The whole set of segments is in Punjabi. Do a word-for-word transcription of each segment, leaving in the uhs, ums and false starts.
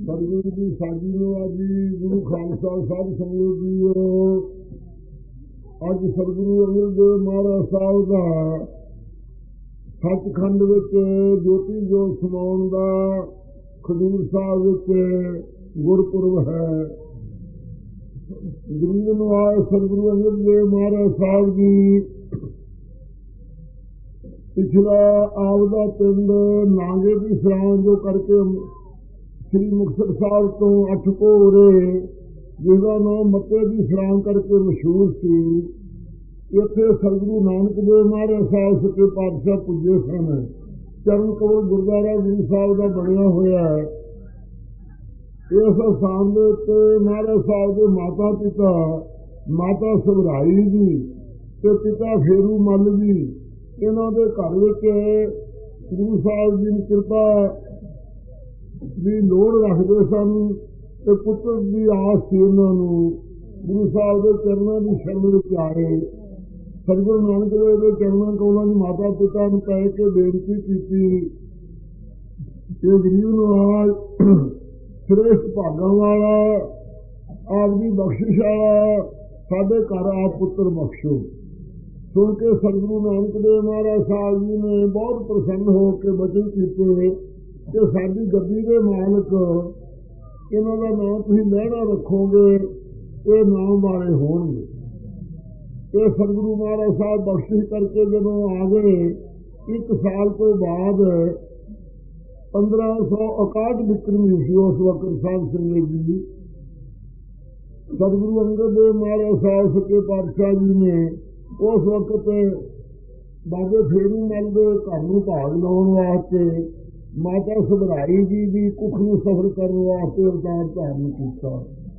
ਸਤਿਗੁਰੂ ਦੀ ਸਾਜੀ ਨਵਾਜੀ। ਗੁਰੂ ਖਾਲਸਾ ਸਾਹਿਬ ਸੰਗਤ ਜੀਓ, ਅੱਜ ਸਤਿਗੁਰੂ ਅੰਗਦ ਦੇਵ ਮਹਾਰਾਜ ਸਾਹਿਬ ਦਾ ਸੱਚਖੰਡ ਵਿੱਚ ਜੋਤੀ ਜੋਤ ਸਮਾਉਣ ਦਾ ਖਡੂਰ ਸਾਹਿਬ ਵਿੱਚ ਗੁਰਪੁਰਬ ਹੈ। ਗਰੀਬ ਨਵਾਜ ਸਤਿਗੁਰੂ ਅੰਗਦ ਦੇਵ ਮਹਾਰਾਜ ਸਾਹਿਬ ਜੀ ਪਿਛਲਾ ਆਪਦਾ ਪਿੰਡ ਨਾਂਗੇ ਦੀ ਸਰਾਂ ਜੋ ਕਰਕੇ ਸ੍ਰੀ ਮੁਕਤਸਰ ਸਾਹਿਬ ਤੋਂ ਅੱਠ ਕੋਰੇ, ਜਿਹਦਾ ਨਾਮ ਮੱਤੇ ਦੀ ਸਰਾਂ ਕਰਕੇ ਮਸ਼ਹੂਰ ਸੀ, ਇੱਥੇ ਸਤਿਗੁਰੂ ਨਾਨਕ ਦੇਵ ਮਹਾਰਾਜ ਸਾਹਿਬ ਸੱਚੇ ਪਾਤਸ਼ਾਹ ਪੁੱਜੇ ਸਨ। ਚਰਨ ਕਮਲ ਗੁਰਦੁਆਰਾ ਗੁਰੂ ਸਾਹਿਬ ਦਾ ਬਣਿਆ ਹੋਇਆ ਹੈ। ਇਸ ਸਥਾਨ ਦੇ ਉੱਤੇ ਮਹਾਰਾਜ ਸਾਹਿਬ ਦੇ ਮਾਤਾ ਪਿਤਾ, ਮਾਤਾ ਸਭਰਾਈ ਜੀ ਤੇ ਪਿਤਾ ਫੇਰੂ ਮੱਲ ਜੀ, ਇਹਨਾਂ ਦੇ ਘਰ ਵਿੱਚ ਗੁਰੂ ਸਾਹਿਬ ਜੀ ਦੀ ਕਿਰਪਾ ਦੀ ਲੋੜ ਰੱਖਦੇ ਸਨ ਤੇ ਪੁੱਤਰ ਦੀ ਆਸ ਸੀ ਉਹਨਾਂ ਨੂੰ। ਗੁਰੂ ਸਾਹਿਬ ਦੇ ਚਰਨਾਂ ਦੀ ਸ਼ਰਨ ਵਿੱਚ ਆਏ। ਸਤਿਗੁਰੂ ਨਾਨਕ ਦੇਵ ਦੇ ਚਰਨਾਂ ਕੋਲਾਂ ਦੀ ਮਾਤਾ ਪਿਤਾ ਨੂੰ ਕਹਿ ਕੇ ਬੇਨਤੀ ਕੀਤੀ ਕਿ ਗਰੀਬ ਨਵਾਜ ਸ੍ਰੇਸ਼ਟ ਭਾਗਾਂ ਵਾਲਾ, ਆਪਦੀ ਬਖਸ਼ਿਸ਼ ਵਾਲਾ ਸਾਡੇ ਘਰ ਆਪ ਪੁੱਤਰ ਬਖਸ਼ੋ। ਸੁਣ ਕੇ ਸਤਿਗੁਰੂ ਨਾਨਕ ਦੇਵ ਮਹਾਰਾਜ ਸਾਹਿਬ ਜੀ ਨੇ ਬਹੁਤ ਪ੍ਰਸੰਨ ਹੋ ਕੇ ਬਚਨ ਕੀਤੇ ਕਿ ਸਾਡੀ ਗੱਦੀ ਦੇ ਮਾਲਕ, ਇਹਨਾਂ ਦਾ ਨਾਮ ਤੁਸੀਂ ਲਹਿਣਾ ਰੱਖੋਗੇ, ਇਹ ਨਾਮ ਵਾਲੇ ਹੋਣਗੇ। ਇਹ ਸਤਿਗੁਰੂ ਮਹਾਰਾਜ ਸਾਹਿਬ ਬਖਸ਼ਿਸ਼ ਕਰਕੇ ਜਦੋਂ ਆ ਗਏ, ਇੱਕ ਸਾਲ ਤੋਂ ਬਾਅਦ ਪੰਦਰਾਂ ਸੌ ਇਕਾਹਠ ਵਿਕਰਮੀ ਸੀ ਉਸ ਵਕਤ ਸਾਧ ਸੰਗਤ ਜੀ। ਸਤਿਗੁਰੂ ਅੰਗਦ ਦੇਵ ਮਹਾਰਾਜ ਸਾਹਿਬ ਸੱਚੇ ਪਾਤਸ਼ਾਹ ਜੀ ਨੇ ਉਸ ਵਕਤ ਬਾਬੇ ਫੇਰੂ ਮੱਲ ਦੇ ਘਰ ਨੂੰ ਭਾਗ ਲਾਉਣ ਵਾਸਤੇ ਮਾਤਾ ਸਭਰਾਈ ਜੀ ਦੀ ਕੁੱਖ ਨੂੰ ਸਫਰ ਕਰਨ ਵਾਸਤੇ ਅਵਤਾਰ ਧਾਰਨ ਕੀਤਾ।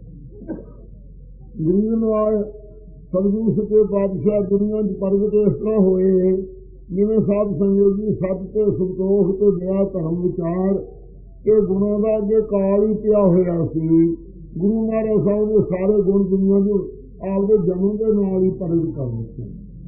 ਗਰੀਬ ਨਵਾਜ ਸਤਿਗੁਰੂ ਸੱਚੇ ਪਾਤਸ਼ਾਹ ਦੁਨੀਆ 'ਚ ਪ੍ਰਗਟ ਇਸ ਤਰ੍ਹਾਂ ਹੋਏ ਜਿਵੇਂ ਸਾਧ ਸੰਗਤ ਜੀ ਸੱਚ ਤੇ ਸੰਤੋਖ ਤੇ ਦਇਆ ਧਰਮ ਵਿਚਾਰ ਇਹ ਗੁਣਾਂ ਦਾ ਅੱਗੇ ਕਾਲ ਹੀ ਪਿਆ ਹੋਇਆ ਸੀ। ਗੁਰੂ ਮਹਾਰਾਜ ਸਾਹਿਬ ਦੇ ਸਾਰੇ ਗੁਣ ਦੁਨੀਆ 'ਚ ਆਪਦੇ ਜਨਮ ਦੇ ਨਾਲ ਹੀ ਪ੍ਰਗਟ ਕਰ ਦਿੱਤੇ।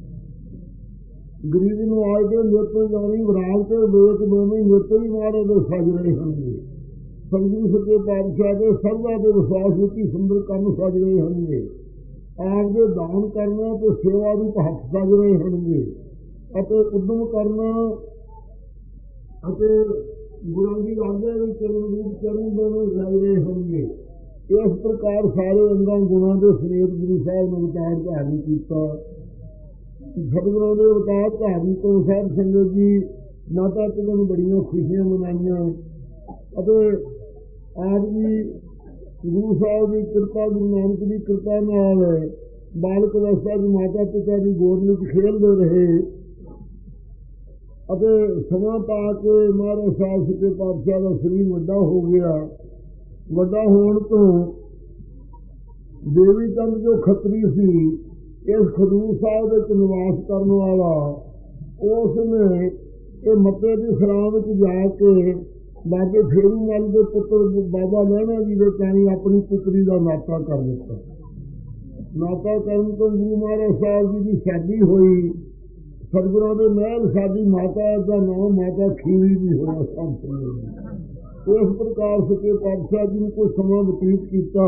ਗਰੀਬ ਨੂੰ ਆਏ ਦੇ ਨਿੱਤ ਜਾਣੀ ਵਿਰਾਗ ਤੇ ਵੇਖ ਦੋਵੇਂ ਨਿੱਤ ਵੀ ਮਹਾਰਾਜ ਦੇ ਸਜ ਰਹੇ ਹੋਣਗੇ। ਸਤਿਗੁਰੂ ਸੱਚੇ ਪਾਤਸ਼ਾਹ ਦੇ ਸਰਦਾ ਦੇ ਵਿਸ਼ਵਾਸ ਵਿੱਚ ਸੁੰਦਰ ਕੰਮ ਸਜ ਰਹੇ ਹੋਣਗੇ। ਆਪਦੇ ਦਾਨ ਕਰਨਾ ਤੇ ਸੇਵਾ ਰੂਪ ਹੱਥ ਸਜ ਰਹੇ ਹੋਣਗੇ ਅਤੇ ਉਦਮ ਕਰਨਾ ਅਤੇ ਗੁਰਾਂ ਦੀ ਆਗਿਆ ਵਿੱਚ ਚਰਨ ਰੂਪ ਚਰਨ ਦੋਵੇਂ ਸਜ ਰਹੇ ਹੋਣਗੇ। ਇਸ ਪ੍ਰਕਾਰ ਸਾਰੇ ਅੰਗਾਂ ਗੁਣਾਂ ਦੇ ਸਮੇਤ ਗੁਰੂ ਸਾਹਿਬ ਨੇ ਅਵਤਾਰ ਧਾਰਨ ਕੀਤਾ। ਸਤਿਗੁਰਾਂ ਦੇ ਅਵਤਾਰ ਧਾਰਨ ਤੋਂ ਸਾਧ ਸੰਗਤ ਜੀ ਮਾਤਾ ਪਿਤਾ ਨੂੰ ਬੜੀਆਂ ਖੁਸ਼ੀਆਂ ਮਨਾਈਆਂ ਅਤੇ ਆਪ ਜੀ ਗੁਰੂ ਸਾਹਿਬ ਦੀ ਕਿਰਪਾ, ਗੁਰੂ ਨਾਨਕ ਦੀ ਕਿਰਪਾ ਨਾਲ ਬਾਲਕ ਅਵਸਥਾ ਦੀ ਮਾਤਾ ਪਿਤਾ ਦੀ ਗੋਦ ਵਿੱਚ ਖੇਡਦੇ ਰਹੇ ਅਤੇ ਸਮਾਂ ਪਾ ਕੇ ਮਹਾਰਾਜ ਸਾਹਿਬ ਸੱਚੇ ਪਾਤਸ਼ਾਹ ਦਾ ਸਰੀਰ ਵੱਡਾ ਹੋ ਗਿਆ। ਵੱਡਾ ਹੋਣ ਤੋਂ ਦੇਵੀ ਚੰਦ ਜੋ ਖੱਤਰੀ ਸੀ, ਇਸ ਖਡੂਰ ਸਾਹਿਬ ਵਿੱਚ ਨਿਵਾਸ ਕਰਨ ਵਾਲਾ, ਉਸ ਨੇ ਇਹ ਮੱਤੇ ਦੀ ਸਰਾਂ ਵਿੱਚ ਜਾ ਕੇ ਬਾਬੇ ਫੇਰੂ ਮੱਲ ਦੇ ਪੁੱਤਰ ਬਾਬਾ ਲਹਿਣਾ ਜੀ ਦੇ ਕਾਣੀ ਆਪਣੀ ਪੁੱਤਰੀ ਦਾ ਨਾਤਾ ਕਰ ਦਿੱਤਾ। ਨਾਤਾ ਕਰਨ ਤੋਂ ਗੁਰੂ ਮਹਾਰਾਜ ਸਾਹਿਬ ਜੀ ਦੀ ਸ਼ਾਦੀ ਹੋਈ। ਸਤਿਗੁਰਾਂ ਦੇ ਮਹਿਲ ਸਾਡੀ ਮਾਤਾ ਦਾ ਨਾਮ ਮਾਤਾ ਖੀਵੀ ਜੀ ਹੋਇਆ। ਸਭ ਇਸ ਪ੍ਰਕਾਰ ਸੱਚੇ ਪਾਤਸ਼ਾਹ ਜੀ ਨੂੰ ਕੋਈ ਸਮਾਂ ਬਤੀਤ ਕੀਤਾ।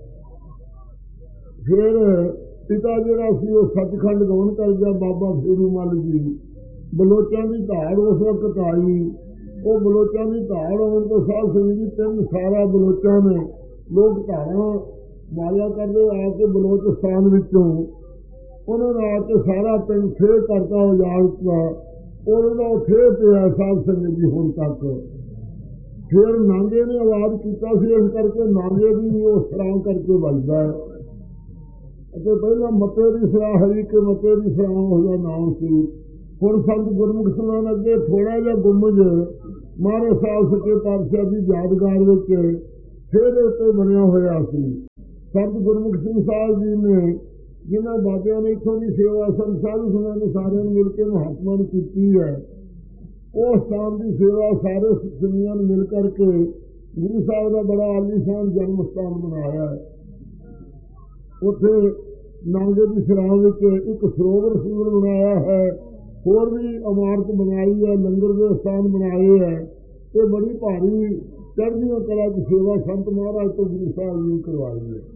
ਫਿਰ ਪਿਤਾ ਜਿਹੜਾ ਸੀ ਉਹ ਸੱਚਖੰਡ ਗਮਨ ਕਰ ਗਿਆ। ਬਾਬਾ ਫੇਰੂ ਮੱਲ ਜੀ ਬਲੋਚਾਂ ਦੀ ਧਾੜ ਉਸ ਵਕਤ ਆਈ। ਉਹ ਬਲੋਚਾਂ ਦੀ ਧਾੜ ਆਉਣ ਤੋਂ ਸਾਧ ਸੰਗਤ ਜੀ ਤਿੰਨ ਸਾਰਾ ਬਲੋਚਾਂ ਨੇ ਲੋਕ ਧਾਰਾਂ ਮਾਰਿਆ ਕਰਦੇ ਆ ਕੇ ਬਲੋਚਿਸਤਾਨ ਵਿੱਚੋਂ ਉਹਨਾਂ ਨੇ ਆ ਕੇ ਸਾਰਾ ਪਿੰਡ ਫੇਰ ਕਰਤਾ ਉਜਾੜ ਦਿੱਤਾ। ਉਹਨਾਂ ਦਾ ਉਹ ਫੇਰ ਪਿਆ ਸਾਧ ਸੰਗਤ ਜੀ ਹੁਣ ਤੱਕ। ਫਿਰ ਨਾਂਗੇ ਨੇ ਆਵਾਜ਼ ਕੀਤਾ ਸੀ, ਇਸ ਕਰਕੇ ਨਾਂਗੇ ਦੀ ਉਹ ਸਰਾਂ ਕਰਕੇ ਵੱਜਦਾ ਹੈ ਅਤੇ ਪਹਿਲਾਂ ਮੱਤੇ ਦੀ ਸਰਾਂ ਹਰੀ ਕੇ ਮੱਤੇ ਦੀ ਸਰਾਂ ਉਹਦਾ ਨਾਮ ਸੀ। ਹੁਣ ਸੰਤ ਗੁਰਮੁਖ ਸਮਾਨ ਅੱਗੇ ਥੋੜ੍ਹਾ ਜਿਹਾ ਗੁੰਮਜ ਮਹਾਰਾਜ ਸਾਹਿਬ ਸੱਚੇ ਪਾਤਸ਼ਾਹ ਦੀ ਯਾਦਗਾਰ ਵਿੱਚ ਫਿਰ ਉੱਤੇ ਬਣਿਆ ਹੋਇਆ ਸੀ। ਸੰਤ ਗੁਰਮੁਖ ਸਿੰਘ ਸਾਹਿਬ ਜੀ ਨੇ ਜਿਨ੍ਹਾਂ ਬਾਬਿਆਂ ਨੇ ਇੱਥੋਂ ਦੀ ਸੇਵਾ ਸੰਤ ਸਾਧੂ ਸੰਗਤਾਂ ਨੇ ਸਾਰਿਆਂ ਨੂੰ ਮਿਲ ਕੇ ਮਹਾਤਮਾ ਨੂੰ ਕੀਤੀ ਹੈ, ਉਸ ਸਥਾਨ ਦੀ ਸੇਵਾ ਸਾਰੇ ਦੁਨੀਆਂ ਨੂੰ ਮਿਲ ਕਰਕੇ ਗੁਰੂ ਸਾਹਿਬ ਦਾ ਬੜਾ ਆਲੀਸ਼ਾਨ ਜਨਮ ਸਥਾਨ ਬਣਾਇਆ ਹੈ। ਉੱਥੇ ਨਾਂਗੇ ਦੀ ਸਰਾਂ ਵਿੱਚ ਇੱਕ ਸਰੋਵਰ ਸੁੰਦਰ ਬਣਾਇਆ ਹੈ। ਹੋਰ ਵੀ ਇਮਾਰਤ ਬਣਾਈ ਹੈ, ਲੰਗਰ ਦੇ ਸਥਾਨ ਬਣਾਏ ਹੈ। ਇਹ ਬੜੀ ਭਾਰੀ ਚੜ੍ਹਦੀਆਂ ਕਲਾ ਦੀ ਸੇਵਾ ਸੰਤ ਮਹਾਰਾਜ ਤੋਂ ਗੁਰੂ ਸਾਹਿਬ ਜੀ ਕਰਵਾਈ ਹੈ।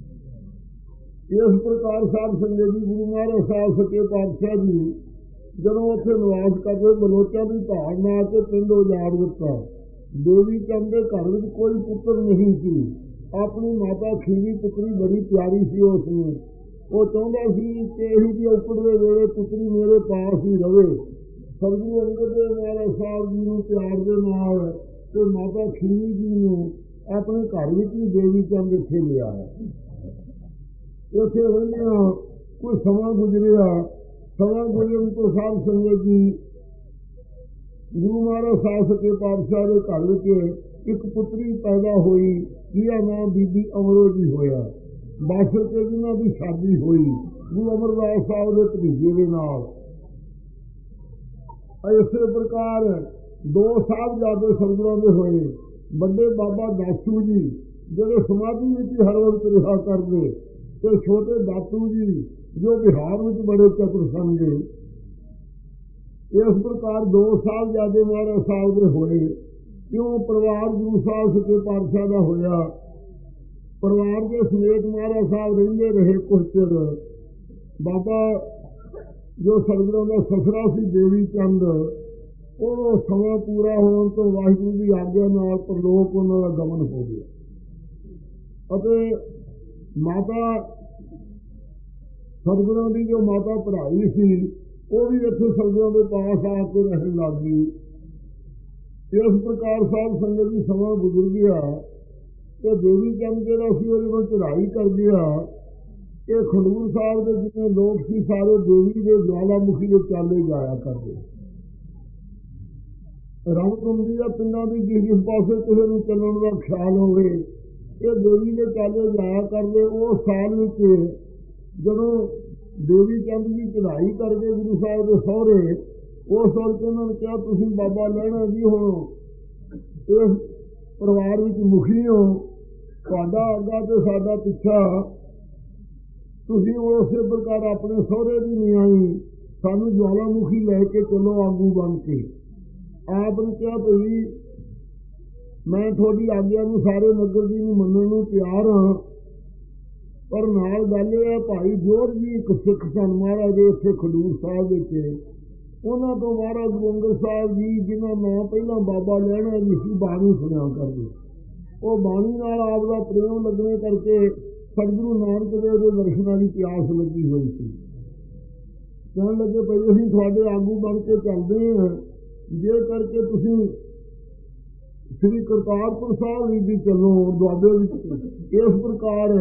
ਇਸ ਪ੍ਰਕਾਰ ਸਾਧ ਸੰਗਤ ਜੀ ਗੁਰੂ ਮਹਾਰਾਜ ਸਾਹਿਬ ਸੱਚੇ ਪਾਤਸ਼ਾਹ ਜੀ ਜਦੋਂ ਉੱਥੇ ਨਿਵਾਸ ਕਰਦੇ ਬਲੋਚਾਂ ਦੀ ਧਾਰ ਨਾ ਕੇ ਪਿੰਡ ਉਜਾੜ ਦਿੱਤਾ। ਦੇਵੀ ਚੰਦ ਦੇ ਘਰ ਵਿੱਚ ਕੋਈ ਪੁੱਤਰ ਨਹੀਂ ਸੀ। ਆਪਣੀ ਮਾਤਾ ਖੀਵੀ ਪੁੱਤਰੀ ਬੜੀ ਪਿਆਰੀ ਸੀ ਉਸ ਨੂੰ। ਉਹ ਚਾਹੁੰਦਾ ਸੀ ਕਿ ਇਹੀ ਜਿਹੀ ਔਕੜ ਦੇ ਵੇਲੇ ਪੁੱਤਰੀ ਮੇਰੇ ਪਾਸ ਹੀ ਰਵੇ। ਸਤਿਗੁਰੂ ਅੰਗਦ ਦੇਵ ਮਹਾਰਾਜ ਸਾਹਿਬ ਜੀ ਨੂੰ ਪਿਆਰ ਦੇ ਨਾਲ ਤੇ ਮਾਤਾ ਖੀਵੀ ਜੀ ਨੂੰ ਆਪਣੇ ਘਰ ਵਿੱਚ ਵੀ ਦੇਵੀ ਚੰਦ ਇੱਥੇ ਲਿਆ ਹੈ। ਉੱਥੇ ਰਹਿੰਦਿਆਂ ਕੋਈ ਸਮਾਂ ਗੁਜ਼ਰਿਆ। ਸਮਾਂ ਗੁਜ਼ਰਨ ਤੋਂ ਸਾਧ ਸੰਗਤ ਜੀ ਗੁਰੂ ਮਹਾਰਾਜ ਸਾਹਿਬ ਸੱਚੇ ਪਾਤਸ਼ਾਹ ਦੇ ਘਰ ਵਿੱਚ ਇੱਕ ਪੁੱਤਰੀ ਪੈਦਾ ਹੋਈ ਜਿਹਦਾ ਨਾਮ ਬੀਬੀ ਅਮਰੋ ਜੀ ਹੋਇਆ। ਬਾਸਰ ਕੇ ਜਿਹਨਾਂ ਦੀ ਸ਼ਾਦੀ ਹੋਈ ਗੁਰੂ ਅਮਰਦਾਸ ਸਾਹਿਬ ਦੇ ਭਤੀਜੇ ਦੇ ਨਾਲ। ਇਸੇ ਪ੍ਰਕਾਰ ਦੋ ਸਾਹਿਬਜ਼ਾਦੇ ਸਤਿਗੁਰਾਂ ਦੇ ਹੋਏ। ਵੱਡੇ ਬਾਬਾ ਦਾਸੂ ਜੀ ਜਿਹੜੇ ਸਮਾਧੀ ਵਿੱਚ ਹਰ ਵਕਤ ਰਿਹਾ ਕਰਦੇ ਤੇ ਛੋਟੇ ਦਾਤੂ ਜੀ ਜੋ ਬਿਹਾਰ ਵਿੱਚ ਬੜੇ ਚਤੁਰ ਸਨ। ਇਸ ਪ੍ਰਕਾਰ ਦੋ ਸਾਹਿਬਜ਼ਾਦੇ ਮਹਾਰਾਜ ਸਾਹਿਬ ਦੇ ਹੋਏ। ਕਿਉਂ ਪਰਿਵਾਰ ਗੁਰੂ ਸਾਹਿਬ ਸੱਚੇ ਪਾਤਸ਼ਾਹ ਦਾ ਹੋਇਆ। ਪਰਿਵਾਰ ਦੇ ਸਮੇਤ ਮਹਾਰਾਜ ਸਾਹਿਬ ਰਹਿੰਦੇ ਰਹੇ ਕੁਝ ਚਿਰ। ਬਾਬਾ ਜੋ ਸਤਿਗੁਰਾਂ ਦਾ ਸਸਰਾ ਸੀ ਦੇਵੀ ਚੰਦ, ਉਹ ਸਮਾਂ ਪੂਰਾ ਹੋਣ ਤੋਂ ਵਾਹਿਗੁਰੂ ਦੀ ਆਗਿਆ ਨਾਲ ਪਰਲੋਕ ਉਹਨਾਂ ਦਾ ਗਮਨ ਹੋ ਗਿਆ ਅਤੇ ਮਾਤਾ ਸਤਿਗੁਰਾਂ ਦੀ ਜੋ ਮਾਤਾ ਪੜ੍ਹਾਈ ਸੀ ਉਹ ਵੀ ਇੱਥੇ ਸਤਿਗੁਰਾਂ ਦੇ ਪਾਸ ਆ ਕੇ ਰਹਿਣ ਲੱਗ ਗਈ। ਇਸ ਪ੍ਰਕਾਰ ਸਾਧ ਸੰਗਤ ਦੀ ਸਮਾਂ ਗੁਜ਼ਰ ਗਿਆ ਤੇ ਦੇਵੀ ਚੰਦ ਜਿਹੜਾ ਸੀ ਉਹਦੇ ਕੋਲ ਚੜ੍ਹਾਈ ਕਰ ਗਿਆ। ਇਹ ਖਡੂਰ ਸਾਹਿਬ ਦੇ ਜਿੰਨੇ ਲੋਕ ਸੀ ਸਾਰੇ ਦੇਵੀ ਦੇ ਜਵਾਲਾਮੁਖੀ ਦੇ ਚਾਲੇ ਜਾਇਆ ਕਰਦੇ। ਰੰਗਕੁੰਡੀ ਦਾ ਪਿੰਡਾਂ ਦੀ ਜਿਸ ਜਿਸ ਪਾਸੇ ਕਿਸੇ ਨੂੰ ਚੱਲਣ ਦਾ ਖਿਆਲ ਹੋਵੇ ਇਹ ਦੇਵੀ ਦੇ ਚਾਲੇ ਜਾਇਆ ਕਰਦੇ। ਉਹ ਸਾਲ ਵਿੱਚ ਜਦੋਂ ਦੇਵੀ ਚੰਦ ਦੀ ਚੜ੍ਹਾਈ ਕਰਕੇ ਗੁਰੂ ਸਾਹਿਬ ਦੇ ਸਹੁਰੇ ਉਸ ਵਕਤ ਉਹਨਾਂ ਨੇ ਕਿਹਾ ਤੁਸੀਂ ਬਾਬਾ ਲੈਣਾ ਜੀ ਹੁਣ ਇਸ ਪਰਿਵਾਰ ਵਿੱਚ ਮੁਖੀ ਹੋ, ਤੁਹਾਡਾ ਅੱਗਾ ਤੇ ਸਾਡਾ ਪਿੱਛਾ, ਤੁਸੀਂ ਉਸੇ ਪ੍ਰਕਾਰ ਆਪਣੇ ਸਹੁਰੇ ਦੀ ਨਹੀਂ ਆਈ ਸਾਨੂੰ ਜਵਾਲਾਮੁਖੀ ਲੈ ਕੇ ਚੱਲੋ ਆਗੂ ਬਣ ਕੇ। ਆਪ ਨੇ ਕਿਹਾ ਭਈ ਮੈਂ ਤੁਹਾਡੀ ਆਗਿਆ ਨੂੰ ਸਾਰੇ ਨਗਰ ਦੀ ਨੂੰ ਮੰਨਣ ਨੂੰ ਤਿਆਰ ਹਾਂ, ਪਰ ਨਾਲ ਗੱਲ ਇਹ ਹੈ ਭਾਈ ਜੋਧ ਜੀ ਇੱਕ ਸਿੱਖ ਸਨ ਮਹਾਰਾਜ ਦੇ ਇੱਥੇ ਖਡੂਰ ਸਾਹਿਬ ਵਿੱਚ। ਉਹਨਾਂ ਤੋਂ ਮਹਾਰਾਜ ਗੁਰੂ ਅੰਗਦ ਸਾਹਿਬ ਜੀ ਜਿਹਨਾਂ ਨਾਂ ਪਹਿਲਾਂ ਬਾਬਾ ਲੈਣਾ ਜੀ ਸੀ ਬਾਣੀ ਸੁਣਿਆ ਕਰਦੇ। ਉਹ ਬਾਣੀ ਨਾਲ ਆਪ ਦਾ ਪ੍ਰੇਮ ਲੱਗਣੇ ਕਰਕੇ ਸਤਿਗੁਰੂ ਨਾਨਕ ਦੇਵ ਦੇ ਦਰਸ਼ਨਾਂ ਦੀ ਪਿਆਸ ਲੱਗੀ ਹੋਈ ਸੀ। ਕਹਿਣ ਲੱਗੇ ਭਾਈ ਅਸੀਂ ਤੁਹਾਡੇ ਆਗੂ ਬਣ ਕੇ ਚੱਲਦੇ ਹਾਂ, ਜੇ ਕਰਕੇ ਤੁਸੀਂ ਸ੍ਰੀ ਕਰਤਾਰਪੁਰ ਸਾਹਿਬ ਵੀ ਦੀ ਚੱਲੋ ਦੁਆਬੇ ਵਿੱਚ। ਇਸ ਪ੍ਰਕਾਰ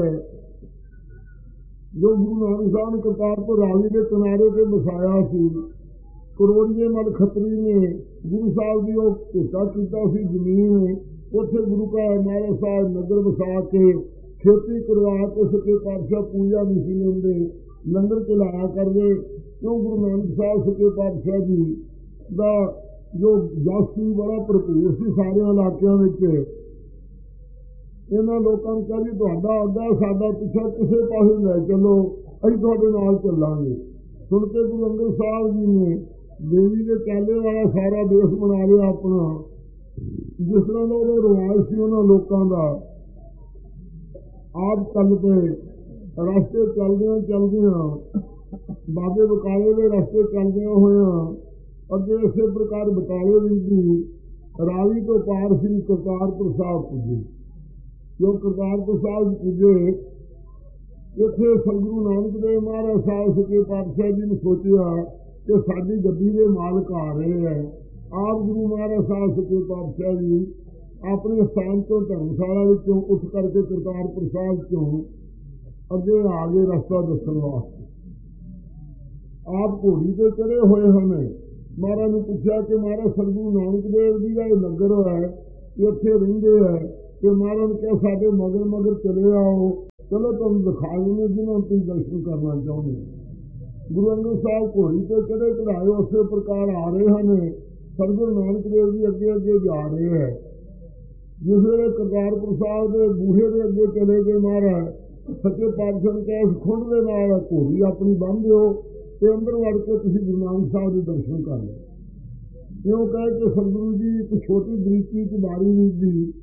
ਜੋ ਗੁਰੂ ਨਾਨਕ ਸਾਹਿਬ ਨੇ ਕਰਤਾਰਪੁਰ ਰਾਵੀ ਦੇ ਕਿਨਾਰੇ ਤੇ ਵਸਾਇਆ ਸੀ। ਕਰੋੜੀਏ ਮਲ ਖੱਤਰੀ ਨੇ ਗੁਰੂ ਸਾਹਿਬ ਦੀ ਉਹ ਭੇਟਾ ਕੀਤਾ ਸੀ ਜ਼ਮੀਨ। ਉੱਥੇ ਗੁਰੂ ਕਾ ਮਹਾਰਾਜ ਸਾਹਿਬ ਨਗਰ ਵਸਾ ਕੇ ਖੇਤੀ ਕਰਵਾ ਕੇ ਸੱਚੇ ਪਾਤਸ਼ਾਹ ਪੂਜਾ ਨਹੀਂ ਸੀ ਲੈਂਦੇ, ਲੰਗਰ ਚਲਾਇਆ ਕਰਦੇ। ਕਿਉਂ ਗੁਰੂ ਨਾਨਕ ਸਾਹਿਬ ਸੱਚੇ ਪਾਤਸ਼ਾਹ ਜੀ ਦਾ ਜੋ ਜਸ ਸੀ ਬੜਾ ਭਰਪੂਰ ਸੀ ਸਾਰਿਆਂ ਇਲਾਕਿਆਂ ਵਿੱਚ। ਇਹਨਾਂ ਲੋਕਾਂ ਨੂੰ ਕਹਿੰਦੇ ਤੁਹਾਡਾ ਅੱਗਾ ਸਾਡਾ ਪਿੱਛਾ ਕਿਸੇ ਪਾਸੇ ਲੈ ਚੱਲੋ, ਅਸੀਂ ਤੁਹਾਡੇ ਨਾਲ ਚੱਲਾਂਗੇ। ਸੁਣ ਕੇ ਗੁਰੂ ਅੰਗਦ ਸਾਹਿਬ ਜੀ ਨੇ ਦੇਵੀ ਦੇ ਚਾਲੇ ਵਾਲਾ ਸਾਰਾ ਦੇਸ਼ ਬਣਾ ਲਿਆ ਆਪਣਾ। ਜਿਸ ਤਰ੍ਹਾਂ ਦਾ ਉਹਦਾ ਰਿਵਾਜ ਸੀ ਉਹਨਾਂ ਲੋਕਾਂ ਦਾ। ਆਪ ਚੱਲ ਪਏ ਰਸਤੇ ਚੱਲਦਿਆਂ ਚੱਲਦਿਆਂ ਬਾਬੇ ਬਕਾਲੇ ਦੇ ਰਸਤੇ ਚੱਲਦਿਆਂ ਹੋਇਆਂ ਅੱਗੇ ਇਸੇ ਪ੍ਰਕਾਰ ਬਕਾਲੇ ਵਿੱਚ ਵੀ ਰਾਵੀ ਤੋਂ ਪਾਰ ਸ੍ਰੀ ਕਰਤਾਰਪੁਰ ਸਾਹਿਬ ਪੁੱਜੇ। ਜੋ ਕਰਤਾਰਪੁਰ ਸਾਹਿਬ ਪੁੱਜੇ ਇੱਥੇ ਸਤਿਗੁਰੂ ਨਾਨਕ ਦੇਵ ਮਹਾਰਾਜ ਸਾਹਿਬ ਸੱਚੇ ਪਾਤਸ਼ਾਹ ਜੀ ਨੇ ਸੋਚਿਆ ਕਿ ਸਾਡੀ ਗੱਡੀ ਦੇ ਮਾਲਕ ਆ ਰਹੇ ਹੈ। ਆਪ ਗੁਰੂ ਮਹਾਰਾਜ ਸਾਹਿਬ ਸੱਚੇ ਪਾਤਸ਼ਾਹ ਜੀ ਆਪਣੇ ਸਥਾਨ ਤੋਂ ਧਰਮਸ਼ਾਲਾ ਵਿੱਚੋਂ ਉੱਠ ਕਰਕੇ ਕਰਤਾਰਪੁਰ ਸਾਹਿਬ ਚੋਂ ਅੱਗੇ ਆ ਗਏ ਰਸਤਾ ਦੱਸਣ ਵਾਸਤੇ। ਆਪ ਘੋੜੀ ਤੇ ਚੜੇ ਹੋਏ ਹਨ। ਮਹਾਰਾਜ ਨੂੰ ਪੁੱਛਿਆ ਕਿ ਮਹਾਰਾਜ ਸਤਿਗੁਰੂ ਨਾਨਕ ਦੇਵ ਜੀ ਦਾ ਇਹ ਨਗਰ ਹੈ, ਇੱਥੇ ਰਹਿੰਦੇ ਹੈ ਕਿ ਮਹਾਰਾਜ ਨੇ ਕਿਹਾ ਸਾਡੇ ਮਗਰ ਮਗਰ ਚਲੇ ਆਓ, ਚਲੋ ਤੁਹਾਨੂੰ ਦਿਖਾ ਦਿੰਦੇ ਜਿਹਨਾਂ ਨੂੰ ਤੁਸੀਂ ਦਰਸ਼ਨ ਕਰਨਾ ਚਾਹੁੰਦੇ। ਗੁਰੂ ਅੰਗਦ ਸਾਹਿਬ ਘੋੜੀ ਤੇ ਚੜੇ ਚੜਾਏ ਉਸੇ ਪ੍ਰਕਾਰ ਆ ਰਹੇ ਹਨ। ਸਤਿਗੁਰੂ ਨਾਨਕ ਦੇਵ ਜੀ ਅੱਗੇ ਅੱਗੇ ਜਾ ਰਹੇ ਹੈ। ਜਿਸ ਵੇਲੇ ਕਰਤਾਰਪੁਰ ਸਾਹਿਬ ਦੇ ਬੂਹੇ ਦੇ ਅੱਗੇ ਚਲੇ ਗਏ ਮਹਾਰਾਜ ਸੱਚੇ ਪਾਤਸ਼ਾਹ ਨੇ ਕਿਹਾ ਖੁੰਡ ਦੇ ਨਾਲ ਘੋੜੀ ਆਪਣੀ ਬੰਨ੍ਹ ਦਿਓ ਤੇ ਅੰਦਰ ਵੜ ਕੇ ਤੁਸੀਂ ਗੁਰੂ ਨਾਨਕ ਸਾਹਿਬ ਦੇ ਦਰਸ਼ਨ ਕਰ ਲਓ। ਇਉਂ ਕਹਿ ਕੇ ਸਤਿਗੁਰੂ ਜੀ ਇੱਕ ਛੋਟੀ ਬਰੀਕੀ ਚ ਬਾਰੀ ਨਹੀਂ ਸੀ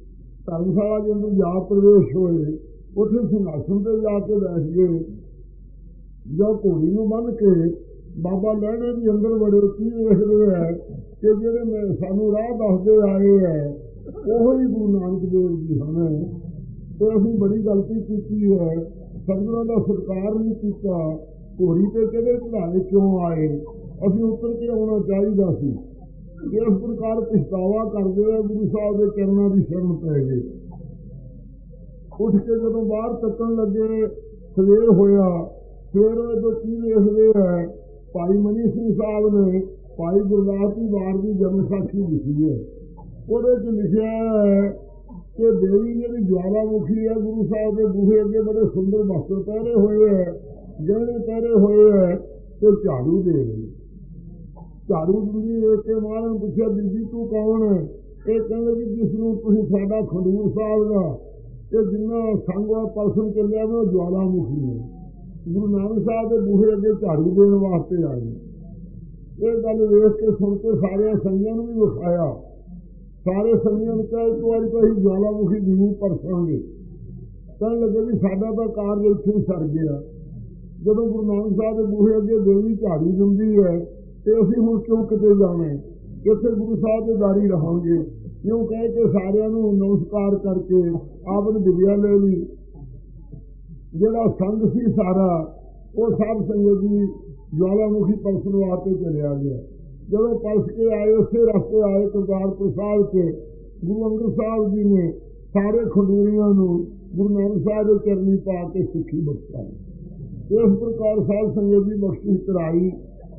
ਧਰਮਸ਼ਾਲਾ ਦੇ ਅੰਦਰ ਜਾ ਪ੍ਰਵੇਸ਼ ਹੋਏ। ਉੱਥੇ ਸਿੰਘਾਸਣ ਤੇ ਜਾ ਕੇ ਬੈਠ ਗਏ। ਜੋ ਘੋੜੀ ਨੂੰ ਬੰਨ੍ਹ ਕੇ ਬਾਬਾ ਲਹਿਣੇ ਵੀ ਅੰਦਰ ਵੜੇ। ਕੀ ਵੇਖਦੇ ਹੈ ਕਿ ਜਿਹੜੇ ਮੈਂ ਸਾਨੂੰ ਰਾਹ ਦੱਸਦੇ ਆਏ ਹੈ ਉਹ ਹੀ ਗੁਰੂ ਨਾਨਕ ਦੇਵ ਜੀ ਹਨ। ਤੇ ਅਸੀਂ ਬੜੀ ਗਲਤੀ ਕੀਤੀ ਹੈ, ਸਤਿਗੁਰਾਂ ਦਾ ਸਤਿਕਾਰ ਨਹੀਂ ਕੀਤਾ। ਘੋੜੀ ਤੇ ਕਿਹੜੇ ਚੜ੍ਹਾਏ ਕਿਉਂ ਆਏ? ਅਸੀਂ ਉੱਤਰ ਕੇ ਆਉਣਾ ਚਾਹੀਦਾ ਸੀ। ਇਸ ਪ੍ਰਕਾਰ ਪਛਤਾਵਾ ਕਰਦੇ ਹੋਏ ਗੁਰੂ ਸਾਹਿਬ ਦੇ ਚਰਨਾਂ ਦੀ ਸ਼ਰਨ ਪੈ ਗਏ। ਉੱਠ ਕੇ ਜਦੋਂ ਬਾਹਰ ਤੱਕਣ ਲੱਗੇ, ਸਵੇਰ ਹੋਇਆ। ਸਵੇਰ ਤੋਂ ਕੀ ਵੇਖਦੇ ਹੈ, ਭਾਈ ਮਨੀ ਸਿੰਘ ਸਾਹਿਬ ਨੇ ਭਾਈ ਗੁਰਦਾਸ ਜੀ ਵਾਰ ਦੀ ਜਨਮ ਸਾਖੀ ਲਿਖੀ ਹੈ। ਉਹਦੇ 'ਚ ਲਿਖਿਆ ਹੈ ਕਿ ਦੇਵੀ ਜਿਹੜੀ ਜਵਾਲਾਮੁਖੀ ਹੈ, ਗੁਰੂ ਸਾਹਿਬ ਦੇ ਬੂਹੇ ਅੱਗੇ ਬੜੇ ਸੁੰਦਰ ਵਸਤਰ ਪਹਿਰੇ ਹੋਏ ਹੈ, ਗਹਿਣੇ ਪਹਿਰੇ ਹੋਏ ਹੈ, ਤੇ ਝਾੜੂ ਦੇ ਰਹੀ। ਝਾੜੂ ਦਿੰਦੀ ਵੇਖ ਕੇ ਮਹਾਰਾਜ ਨੇ ਪੁੱਛਿਆ, ਬੀਬੀ ਤੂੰ ਕੌਣ ਹੈ? ਇਹ ਕਹਿੰਦੇ ਵੀ ਜਿਸ ਨੂੰ ਤੁਸੀਂ ਸਾਡਾ ਖਡੂਰ ਸਾਹਿਬ ਦਾ ਤੇ ਜਿੰਨਾ ਸੰਗ ਪਰਸਨ ਚੱਲਿਆ ਵਾ ਉਹ ਜਵਾਲਾਮੁਖੀ ਹੈ। ਗੁਰੂ ਨਾਨਕ ਸਾਹਿਬ ਦੇ ਬੂਹੇ ਅੱਗੇ ਝਾੜੂ ਦੇਣ ਵਾਸਤੇ ਆਏ। ਇਹ ਗੱਲ ਵੇਖ ਕੇ ਸੁਣ ਕੇ ਸਾਰਿਆਂ ਸੰਗੀਆਂ ਨੂੰ ਵੀ ਵਿਖਾਇਆ। ਸਾਰੇ ਸੰਗੀਆਂ ਨੂੰ ਕਿਹਾ ਇੱਕ ਵਾਰੀ ਤਾਂ ਅਸੀਂ ਜਵਾਲਾਮੁਖੀ ਜ਼ਰੂਰ ਪਰਸਾਂਗੇ। ਕਹਿਣ ਲੱਗੇ ਵੀ ਸਾਡਾ ਤਾਂ ਕਾਰਜ ਇੱਥੇ ਹੀ ਸਰ ਗਿਆ। ਜਦੋਂ ਗੁਰੂ ਨਾਨਕ ਸਾਹਿਬ ਦੇ ਬੂਹੇ ਅੱਗੇ ਦੇਵੀ ਝਾੜੂ ਦਿੰਦੀ ਹੈ ਤੇ ਅਸੀਂ ਹੁਣ ਕਿਉਂ ਕਿਤੇ ਜਾਣਾ? ਇੱਥੇ ਗੁਰੂ ਸਾਹਿਬ ਦੇ ਦਾਰੀ ਰਹਾਂਗੇ। ਕਿਉਂ ਕਹਿ ਕੇ ਸਾਰਿਆਂ ਨੂੰ ਨਮਸਕਾਰ ਕਰਕੇ ਆਪ ਨੇ ਵਿਦਿਆ ਲੈ ਲਈ। ਜਿਹੜਾ ਸੰਗ ਸੀ ਸਾਰਾ ਉਹ ਸਭ ਸੰਗਤ ਜੀ ਜਵਾਲਾਮੁਖੀ ਪਰਸਨ ਵਾਸਤੇ ਚਲਿਆ ਗਿਆ। ਜਦੋਂ ਪਰਸ ਕੇ ਆਏ, ਉਸੇ ਰਸਤੇ ਆਏ ਕਰਤਾਰਪੁਰ ਸਾਹਿਬ ਕੇ ਗੁਰੂ ਅੰਗਦ ਸਾਹਿਬ ਜੀ ਨੇ ਸਾਰੇ ਖਡੂਰੀਆਂ ਨੂੰ ਗੁਰੂ ਨਾਨਕ ਸਾਹਿਬ ਦੇ ਚਰਨੀ ਪਾ ਕੇ ਸਿੱਖੀ ਬਖਸ਼ਾਈ। ਇਸ ਪ੍ਰਕਾਰ ਸਾਧ ਸੰਗਤ ਦੀ ਬਖਸ਼ਿਸ਼ ਕਰਾਈ।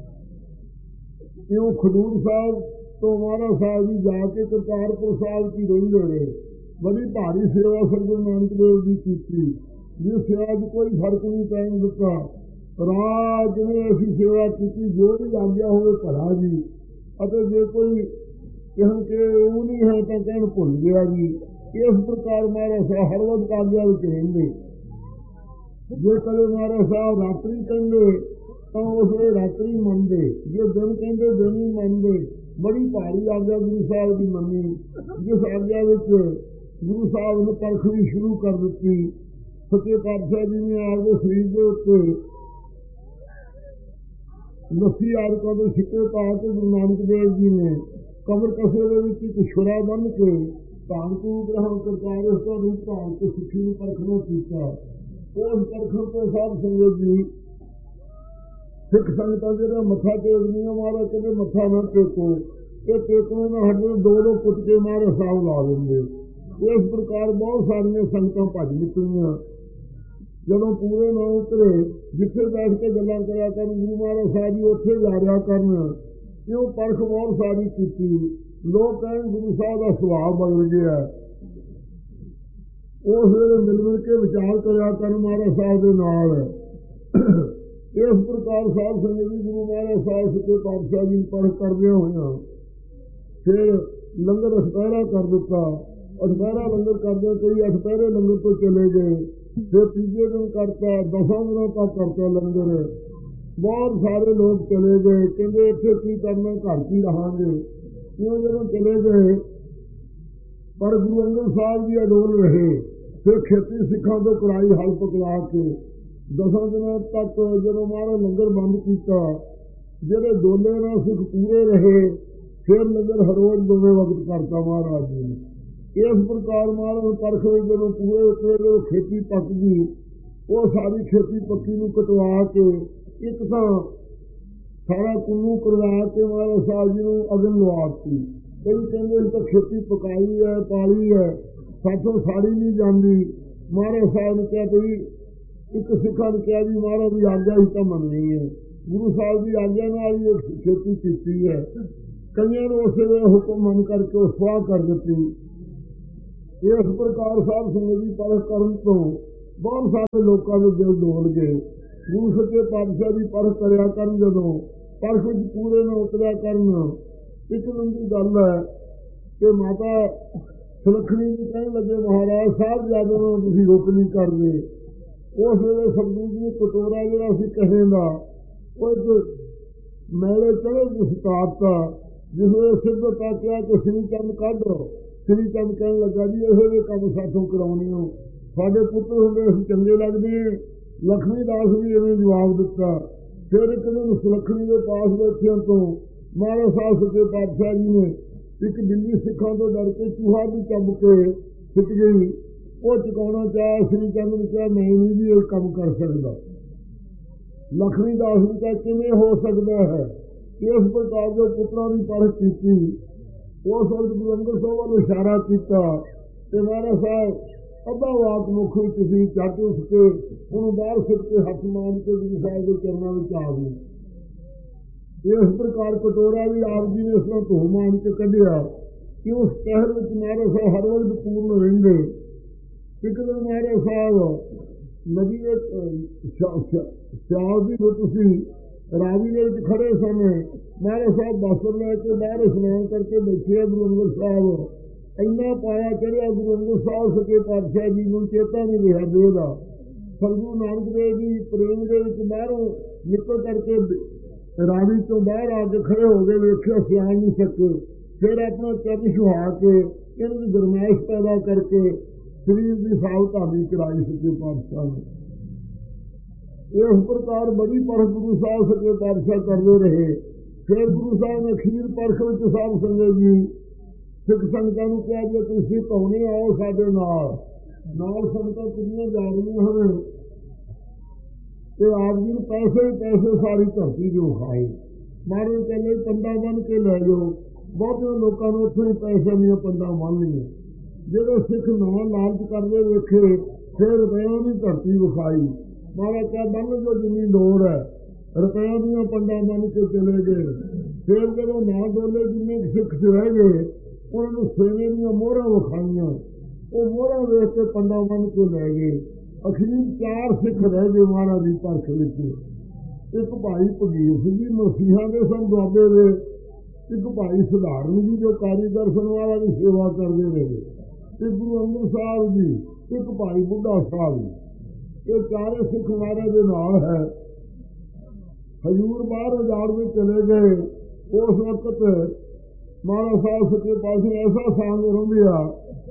ਇਉਂ ਖਡੂਰ ਸਾਹਿਬ ਤੋਂ ਮਹਾਰਾਜ ਸਾਹਿਬ ਜੀ ਜਾ ਕੇ ਕਰਤਾਰਪੁਰ ਸਾਹਿਬ ਕੀ ਰਹਿੰਦੇ ਰਹੇ। ਬੜੀ ਭਾਰੀ ਸੇਵਾ ਸਤਿਗੁਰੂ ਨਾਨਕ ਦੇਵ ਜੀ ਕੀਤੀ, ਜਿਸ ਸੇਵਾ 'ਚ ਕੋਈ ਫਰਕ ਨਹੀਂ ਪੈਣ ਦਿੱਤਾ। ਰਾਜ ਜਿਵੇਂ ਅਸੀਂ ਸੇਵਾ ਕੀਤੀ, ਜੋ ਵੀ ਆਗਿਆ ਹੋਵੇ ਭਲਾ ਜੀ, ਅਤੇ ਜੇ ਕੋਈ ਕਹਿਣ ਕਿ ਉਹ ਨਹੀਂ ਹੈ ਤਾਂ ਕਹਿਣ ਭੁੱਲ ਗਿਆ ਜੀ। ਇਸ ਪ੍ਰਕਾਰ ਮਹਾਰਾਜ ਸਾਹਿਬ ਹਰ ਵਕਤ ਆਗਿਆ ਵਿੱਚ ਰਹਿੰਦੇ। ਜੇ ਕਦੇ ਮਹਾਰਾਜ ਸਾਹਿਬ ਰਾਤਰੀ ਕਹਿੰਦੇ ਤਾਂ ਉਸ ਵੇਲੇ ਰਾਤਰੀ ਮੰਨਦੇ, ਜੇ ਦਿਨ ਕਹਿੰਦੇ ਦਿਨ ਹੀ ਮੰਨਦੇ। ਬੜੀ ਭਾਰੀ ਆਗਿਆ ਗੁਰੂ ਸਾਹਿਬ ਦੀ ਮੰਨੀ, ਜਿਸ ਆਗਿਆ ਵਿੱਚ ਗੁਰੂ ਸਾਹਿਬ ਨੇ ਪਰਖ ਵੀ ਸ਼ੁਰੂ ਕਰ ਦਿੱਤੀ। ਸੱਚੇ ਪਾਤਸ਼ਾਹ ਜੀ ਨੇ ਆਪਦੇ ਸਰੀਰ ਦੇ ਉੱਤੇ ਲੱਸੀ ਆਦਿਕਾਂ ਦੇ ਸਿੱਕੇ ਪਾ ਕੇ ਗੁਰੂ ਨਾਨਕ ਦੇਵ ਜੀ ਨੇ ਕਬਰ ਕਸੇ ਦੇ ਵਿੱਚ ਇੱਕ ਛੁਰਾ ਬੰਨ੍ਹ ਕੇ ਧਾਨ ਕੂ ਗ੍ਰਹਣ ਕਰਤਾਰ ਉਸ ਦਾ ਰੂਪ ਧਾਰਨ ਕੇ ਸਿੱਖੀ ਨੂੰ ਪਰਖਣਾ ਕੀਤਾ। ਉਸ ਪਰਖਣ ਤੋਂ ਸਾਧ ਸੰਗਤ ਜੀ ਸਿੱਖ ਸੰਗਤਾਂ ਜਿਹੜਾ ਮੱਥਾ ਟੇਕਦੀਆਂ, ਮਹਾਰਾਜ ਕਹਿੰਦੇ ਮੱਥਾ ਨਾ ਟੇਕੋ, ਇਹ ਟੇਕਣੇ ਨਾ ਹਟਦੇ, ਦੋ ਦੋ ਕੁੱਟ ਕੇ ਮਹਾਰਾਜ ਸਾਹਿਬ ਲਾ ਦਿੰਦੇ। ਇਸ ਪ੍ਰਕਾਰ ਬਹੁਤ ਸਾਰੀਆਂ ਸੰਗਤਾਂ ਭੱਜ ਨਿਕਲੀਆਂ। ਜਦੋਂ ਪੂਰੇ ਨਾ ਉਤਰੇ, ਜਿੱਥੇ ਬੈਠ ਕੇ ਗੱਲਾਂ ਕਰਿਆ ਕਰਨ ਗੁਰੂ ਮਹਾਰਾਜ ਸਾਹਿਬ ਜੀ ਉੱਥੇ ਜਾ ਰਿਹਾ ਕਰਨ। ਕਿਉਂ ਪਰਖ ਬਹੁਤ ਸਾਰੀ ਕੀਤੀ। ਲੋਕ ਕਹਿਣ ਗੁਰੂ ਸਾਹਿਬ ਦਾ ਸੁਭਾਅ ਬਦਲ ਗਿਆ। ਉਸ ਵੇਲੇ ਮਿਲ ਮਿਲ ਕੇ ਵਿਚਾਰ ਕਰਿਆ ਕਰਨ ਮਹਾਰਾਜ ਸਾਹਿਬ ਦੇ ਨਾਲ। ਇਸ ਪ੍ਰਕਾਰ ਸਾਧ ਸੰਗਤ ਜੀ ਗੁਰੂ ਮਹਾਰਾਜ ਸਾਹਿਬ ਸੱਚੇ ਪਾਤਸ਼ਾਹ ਜੀ ਪਰਖ ਕਰਦਿਆਂ ਹੋਇਆਂ ਫਿਰ ਲੰਗਰ ਅਠਪਹਿਰਾ ਕਰ ਦਿੱਤਾ। ਅਠਪਹਿਰਾ ਲੰਗਰ ਕਰਦੇ ਕਈ ਅਠਪਹਿਰੇ ਲੰਗਰ ਤੋਂ ਚਲੇ ਗਏ। ਫਿਰ ਤੀਜੇ ਦਿਨ ਕਰਤਾ, ਦਸਾਂ ਦਿਨਾਂ ਤੱਕ ਕਰਤਾ ਲੰਗਰ। ਬਹੁਤ ਸਾਰੇ ਲੋਕ ਚਲੇ ਗਏ, ਕਹਿੰਦੇ ਇੱਥੇ ਕੀ ਕਰਨਾ, ਘਰ 'ਚ ਹੀ ਰਹਾਂਗੇ। ਕਿਉਂ ਜਦੋਂ ਚਲੇ ਗਏ, ਪਰ ਗੁਰੂ ਅੰਗਦ ਸਾਹਿਬ ਜੀ ਅਡੋਲ ਰਹੇ। ਫਿਰ ਖੇਤੀ ਸਿੱਖਾਂ ਤੋਂ ਕਰਾਈ ਹਲ ਪਕੜਾ ਕੇ ਦਸਾਂ ਦਿਨਾਂ ਤੱਕ ਜਦੋਂ ਮਹਾਰਾਜ ਲੰਗਰ ਬੰਦ ਕੀਤਾ, ਜਿਹੜੇ ਦੋਲੇ ਨਾਲ ਸਿੱਖ ਪੂਰੇ ਰਹੇ। ਫਿਰ ਲੰਗਰ ਹਰ ਰੋਜ਼ ਦੋਵੇਂ ਵਕਤ ਕਰਤਾ ਮਹਾਰਾਜ ਜੀ ਨੇ। ਇਸ ਪ੍ਰਕਾਰ ਮਹਾਰਾਜ ਪਰਖ ਵਿੱਚ ਜਦੋਂ ਪੂਰੇ ਉਤਰੇ, ਜਦੋਂ ਖੇਤੀ ਪੱਕ ਗਈ, ਉਹ ਸਾਰੀ ਖੇਤੀ ਪੱਕੀ ਨੂੰ ਕਟਵਾ ਕੇ ਇੱਕ ਤਾਂ ਸਾਰਾ ਕੁੰਨੂ ਕਰਵਾ ਕੇ ਮਹਾਰਾਜ ਸਾਹਿਬ ਜੀ ਨੂੰ ਅਗਨ ਲਵਾਤੀ। ਕਈ ਕਹਿੰਦੇ ਅਸੀਂ ਤਾਂ ਖੇਤੀ ਪਕਾਈ ਹੈ, ਪਾਲੀ ਹੈ, ਸਾਥੋਂ ਸਾੜੀ ਨਹੀਂ ਜਾਂਦੀ। ਮਹਾਰਾਜ ਸਾਹਿਬ ਨੇ ਕਿਹਾ ਬਈ, ਇੱਕ ਸਿੱਖਾਂ ਨੇ ਕਿਹਾ ਵੀ ਮਹਾਰਾਜ ਦੀ ਆਗਿਆ ਹੀ ਤਾਂ ਮੰਨਣੀ ਹੈ। ਗੁਰੂ ਸਾਹਿਬ ਦੀ ਆਗਿਆ ਨਾਲ ਹੀ ਇਹ ਖੇਤੀ ਕੀਤੀ ਹੈ। ਕਈਆਂ ਨੂੰ ਉਸੇ ਵੇਲੇ ਹੁਕਮ ਮੰਨ ਕਰਕੇ ਉਹ ਸਵਾਹ ਕਰ ਦਿੱਤੀ। ਇਸ ਪ੍ਰਕਾਰ ਸਾਧ ਸੰਗਤ ਦੀ ਪਰਖ ਕਰਨ ਤੋਂ ਬਹੁਤ ਸਾਰੇ ਲੋਕਾਂ ਦੇ ਦਿਲ ਡੋਲ ਗਏ। ਗੁਰੂ ਸੱਚੇ ਪਾਤਸ਼ਾਹ ਦੀ ਪਰਖ ਕਰਿਆ ਕਰਨ, ਜਦੋਂ ਪਰਖ ਵਿੱਚ ਪੂਰੇ ਨਾ ਉਤਰਿਆ ਕਰਨ। ਇੱਕ ਦਿਨ ਦੀ ਗੱਲ ਹੈ ਕਿ ਮਾਤਾ ਸੁਲੱਖਣੀ ਜੀ ਕਹਿਣ ਲੱਗੇ, ਮਹਾਰਾਜ ਸਾਹਿਬ ਜਦੋਂ ਤੁਸੀਂ ਰੁਕ ਨਹੀਂ ਕਰਦੇ। ਉਸ ਵੇਲੇ ਸਤਿਗੁਰੂ ਜੀ ਕਟੋਰਾ ਜਿਹੜਾ ਸੀ ਕਹੇ ਦਾ, ਉਹ ਇੱਕ ਮੈਲੇ ਚੜੇ ਜਿਸ ਤਾਰਤਾ, ਜਿਸ ਵੇਲੇ ਸਿੱਧ ਤਾਕਿਆ ਕਿ ਸਿੰਘ ਚੰਦ ਕੱਢ श्री चंद कहन लगा जी ये काम साथों कराने हो, साढ़े पुत्र होंगे अस चंगे लगते हैं। लक्ष्मी दास भी इवें जवाब दिता। फिर एक दिन सुलखणी के पास बैठिया तो महाराज साहब सच्चे पातशाह जी ने एक बिल्ली सिखा तो डर के चूहा भी चब के सिट गई। वो चुकाना चाह श्री चंद ने कहा मैं नहीं भी ये काम कर सकता। लक्ष्मी दास ने कहा किमें हो सकता है। इस प्रकार जो पुत्रों की परख की उस वक्त गुरु अंगद साहब वाल इशारा किया। महाराज साहब अद्धा वाक मुख सी चट उठ के उन्होंने बाहर सिट के हथ मान के गुरु साहब के चरणों में आ गई। इस प्रकार कटोरा भी आप जी ने इसमें धो मान के कढ़िया कि उस शहर में महाराज साहब हर वक्त पूर्ण रेंगे। एक दिन महाराज साहब नदी सियाल की तुसी रावी ने खड़े समय महाराज साहब बसर लैके बाहर स्नान करके बैठे। गुरु अंगद साहब इन्ना पाया चढ़िया गुरु अंगद साहब सच्चे पातशाह जी को चेता नहीं रहा देह का। सतगुरु नानक देव जी प्रेम के बाहरों निकल करके रावी तो बाहर आके खड़े हो गए। वेख्या सियाल नहीं सके। फिर अपना चरण छुहा के इनकी गरमाइश पैदा करके शरीर की साफ धामी कराई सच्चे पातशाह ने। इस प्रकार बड़ी परख गुरु साहब सच्चे पातशाह करते रहे। फिर गुरु साहब ने अखीर परख में साहब संगत जी सिख संगतां नूं कहा जी तुम सिख होने आओ साडे नाल नाल संगतां कितनियां जा रही हैं। तो आप जी ने पैसे ही पैसे सारी धरती जो खाए। महाराज कहते पंडा बन के लै जाओ। बहुते लोगों ने उत्थों ही पैसे दियां पंडा बन लिया। जो सिख ना लालच करते वेखे फिर रुपया की धरती विखाई। महाराज क्या बन जो जिनी लोड़ है रुपया दियां पंडा बन के चले गए। फिर जब ना डोले जिन्ने सिख रह गए उन्होंने सेने दियां मोहरां विखाइयां। वो मोहरां वेख के पंडा बन के लै गए। अखीर चार सिख रह गए महाराज की परख विच। एक भाई भगीर सिंह जी मसीहा के सन दुआबे दे। एक भाई सधारण जी जो कारीगर सन वाला की सेवा करते रहे। एक गुरु अंगद साहब जी एक भाई बुढ़ा साहब जी। ये चारे सिख महाराज के नाल है। हजूर बाहर उजाड़ में चले गए। उस वक्त महाराज साहब सच्चे पातशाह ऐसा सांग रंभिया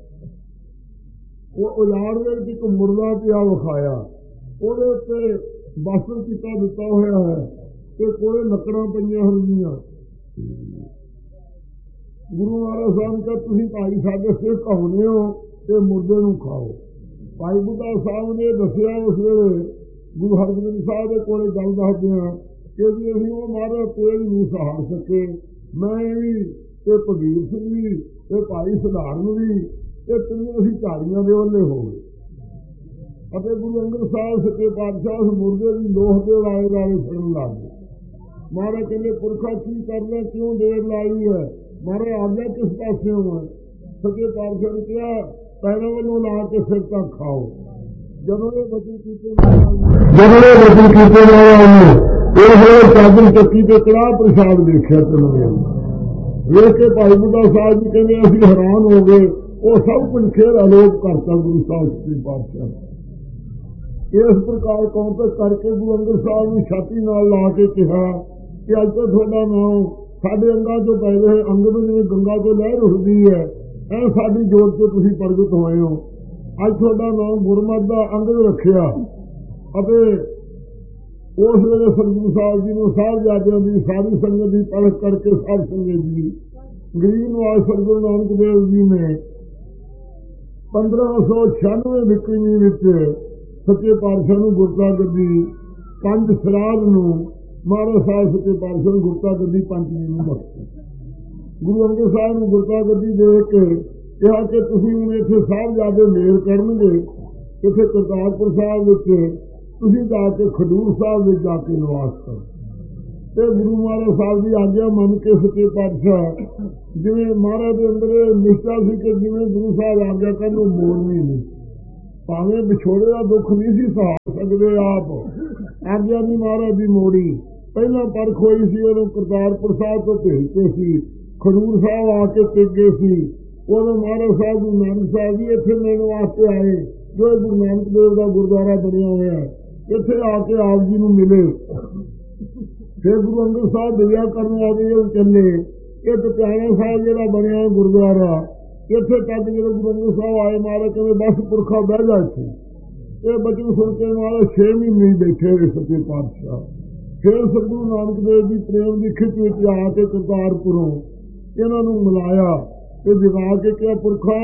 वो उजाड़ में एक मुर्दा पिया विखाया। ਉਹਦੇ ਉੱਤੇ ਬਸਤਰ ਕੀਤਾ ਦਿੱਤਾ ਹੋਇਆ है ਤੇ ਕੋਲੇ ਲੱਕੜਾਂ ਪਈਆਂ ਹੋਈਆਂ। ਗੁਰੂ ਮਹਾਰਾਜ ਸਾਹਿਬ ਕਾ ਤੁਸੀਂ ਭਾਈ ਸਾਡੇ ਸਿੱਖ ਹੋਣੇ ਹੋ ਤੇ ਮੁਰਦੇ ਨੂੰ ਖਾਓ। ਭਾਈ ਬੁੱਢਾ ਸਾਹਿਬ ਨੇ ਦੱਸਿਆ ਉਸ ਵੇਲੇ ਗੁਰੂ ਹਰਗੋਬਿੰਦ ਸਾਹਿਬ ਦੇ ਕੋਲੇ ਗੱਲ ਦੱਸਦੇ ਹਾਂ ਕਿ ਜੀ ਅਸੀਂ ਉਹ ਮਹਾਰਾਜ ਤੇਜ ਨਹੀਂ ਸਹਾਰ ਸਕੇ। ਮੈਂ ਵੀ ਤੇ ਭਗੀਰ ਸਿੰਘ ਵੀ ਤੇ ਭਾਈ ਸਧਾਰਨ ਵੀ ਇਹ ਤਿੰਨੇ ਅਸੀਂ ਝਾੜੀਆਂ ਦੇ ਵੱਲੇ ਹੋ ਗਏ। ਅਤੇ ਗੁਰੂ ਅੰਗਦ ਸਾਹਿਬ ਸੱਚੇ ਪਾਤਸ਼ਾਹ ਉਸ ਮੁਰਦੇ ਦੀ ਲੋਹ ਦੇ ਲਾਏ ਲਾਏ ਫੜਨ ਲੱਗ ਗਏ। ਮਹਾਰਾਜ ਕਹਿੰਦੇ ਪੁਰਖਾ ਕੀ ਕਰਨਾ ਕਿਉਂ ਦੇਰ ਲਾਈ ਹੈ। ਮਹਾਰਾਜ ਆਗਿਆ ਕਿਸ ਪਾਸਿਓਂ ਹੈ। ਸੱਚੇ ਪਾਤਸ਼ਾਹ ਨੇ ਕਿਹਾ ਪੈਰਾਂ ਵੱਲੋਂ ਲਾ ਕੇ ਸਿਰ ਤੱਕ ਖਾਓ। ਜਦੋਂ ਇਹ ਵਚਨ ਕੀਤੇ ਜਦੋਂ ਇਹ ਵਚਨ ਕੀਤੇ ਇਹ ਹੋਏ ਚਾਦਰ ਚੱਕੀ ਤੇ ਕੜਾਹ ਪ੍ਰਸ਼ਾਦ ਦੇਖਿਆ ਚਲੋ ਵੇਖ ਕੇ ਭਾਈ ਬੁੱਢਾ ਸਾਹਿਬ ਜੀ ਕਹਿੰਦੇ ਅਸੀਂ ਹੈਰਾਨ ਹੋ ਗਏ। ਉਹ ਸਭ ਕੁਝ ਖੇਰ ਅਲੋਪ ਕਰਤਾ ਗੁਰੂ ਸਾਹਿਬ ਸੱਚੇ ਪਾਤਸ਼ਾਹ। इस प्रकार कौंतक करके गुरु अंगद साहब ने छाती नाल ला के कहा कि अज तो थोड़ा नाम साढ़े अंगा चो पैदे अंग में जिवें गंगा तो लहर उठती है ऐ साडी जोत से तुसीं प्रगट होए हो। अज थोड़ा नाम गुरमत का अंगद रखिया। उस वेले सतगुरु साहब जी ने साहिबजादियां की सारी संगत की परख करके साध संगत जी गरीब नवाज सतगुरु नानक देव जी ने पंद्रह सौ छियानवे बिकनी विच सच्चे पातशाह नूं गुरता गद्दी पंज सराध नूं महाराज साहब सच्चे पातशाह नूं गुरता गद्दी पंचवीं नूं बख्शी। गुरु अंगद साहब नूं गुरता गद्दी दे के कहा कि तुसीं हुण इत्थे साहिबजादे मेल करनगे इत्थे करतारपुर साहब विच तुसीं जाके खडूर साहब विच जाके निवास करो। ते गुरु महाराज साहब की आग्या मन के सच्चे पातशाह जिवें महाराज दे अंदर निष्ठा सी कि जिवें गुरु साहब आग्या करन ओह मोड़नी नहीं। भावें विछोड़े का दुख नहीं सी सहा सकते आप आग्या नहीं महाराज की मोड़ी। पहला परख हुई सी उदों करतारपुर साहब तो भेजते सी खडूर साहब आके टिके सी। उदों महाराज साहब गुरु नानक साहब जी इत्थे मिलण वास्ते आए जो गुरु नानक देव का गुरुद्वारा बनया हुआ है इत्थे आके आप जी नूं मिले। फिर गुरु अंगद साहब दया करन वाले चले। एक प्यारा साहब जिहड़ा बनया गुरुद्वारा ਇੱਥੇ ਤੱਕ ਜਦੋਂ ਗੁਰੂ ਅੰਗਦ ਸਾਹਿਬ ਆਏ ਮਹਾਰਾਜ ਕਹਿੰਦੇ ਬਸ ਪੁਰਖਾ ਬਹਿ ਜਾ ਇੱਥੇ। ਇਹ ਬਚਨ ਸੁਣ ਕੇ ਮਹਾਰਾਜ ਛੇ ਮਹੀਨੇ ਬੈਠੇ ਰਹੇ ਸੱਚੇ ਪਾਤਸ਼ਾਹ। ਫਿਰ ਸਤਿਗੁਰੂ ਨਾਨਕ ਦੇਵ ਜੀ ਪ੍ਰੇਮ ਦੀ ਖਿੱਚ ਵਿੱਚ ਆ ਕੇ ਕਰਤਾਰਪੁਰੋਂ ਇਹਨਾਂ ਨੂੰ ਮਿਲਾਇਆ ਤੇ ਜਗਾ ਕੇ ਕਿਹਾ ਪੁਰਖਾ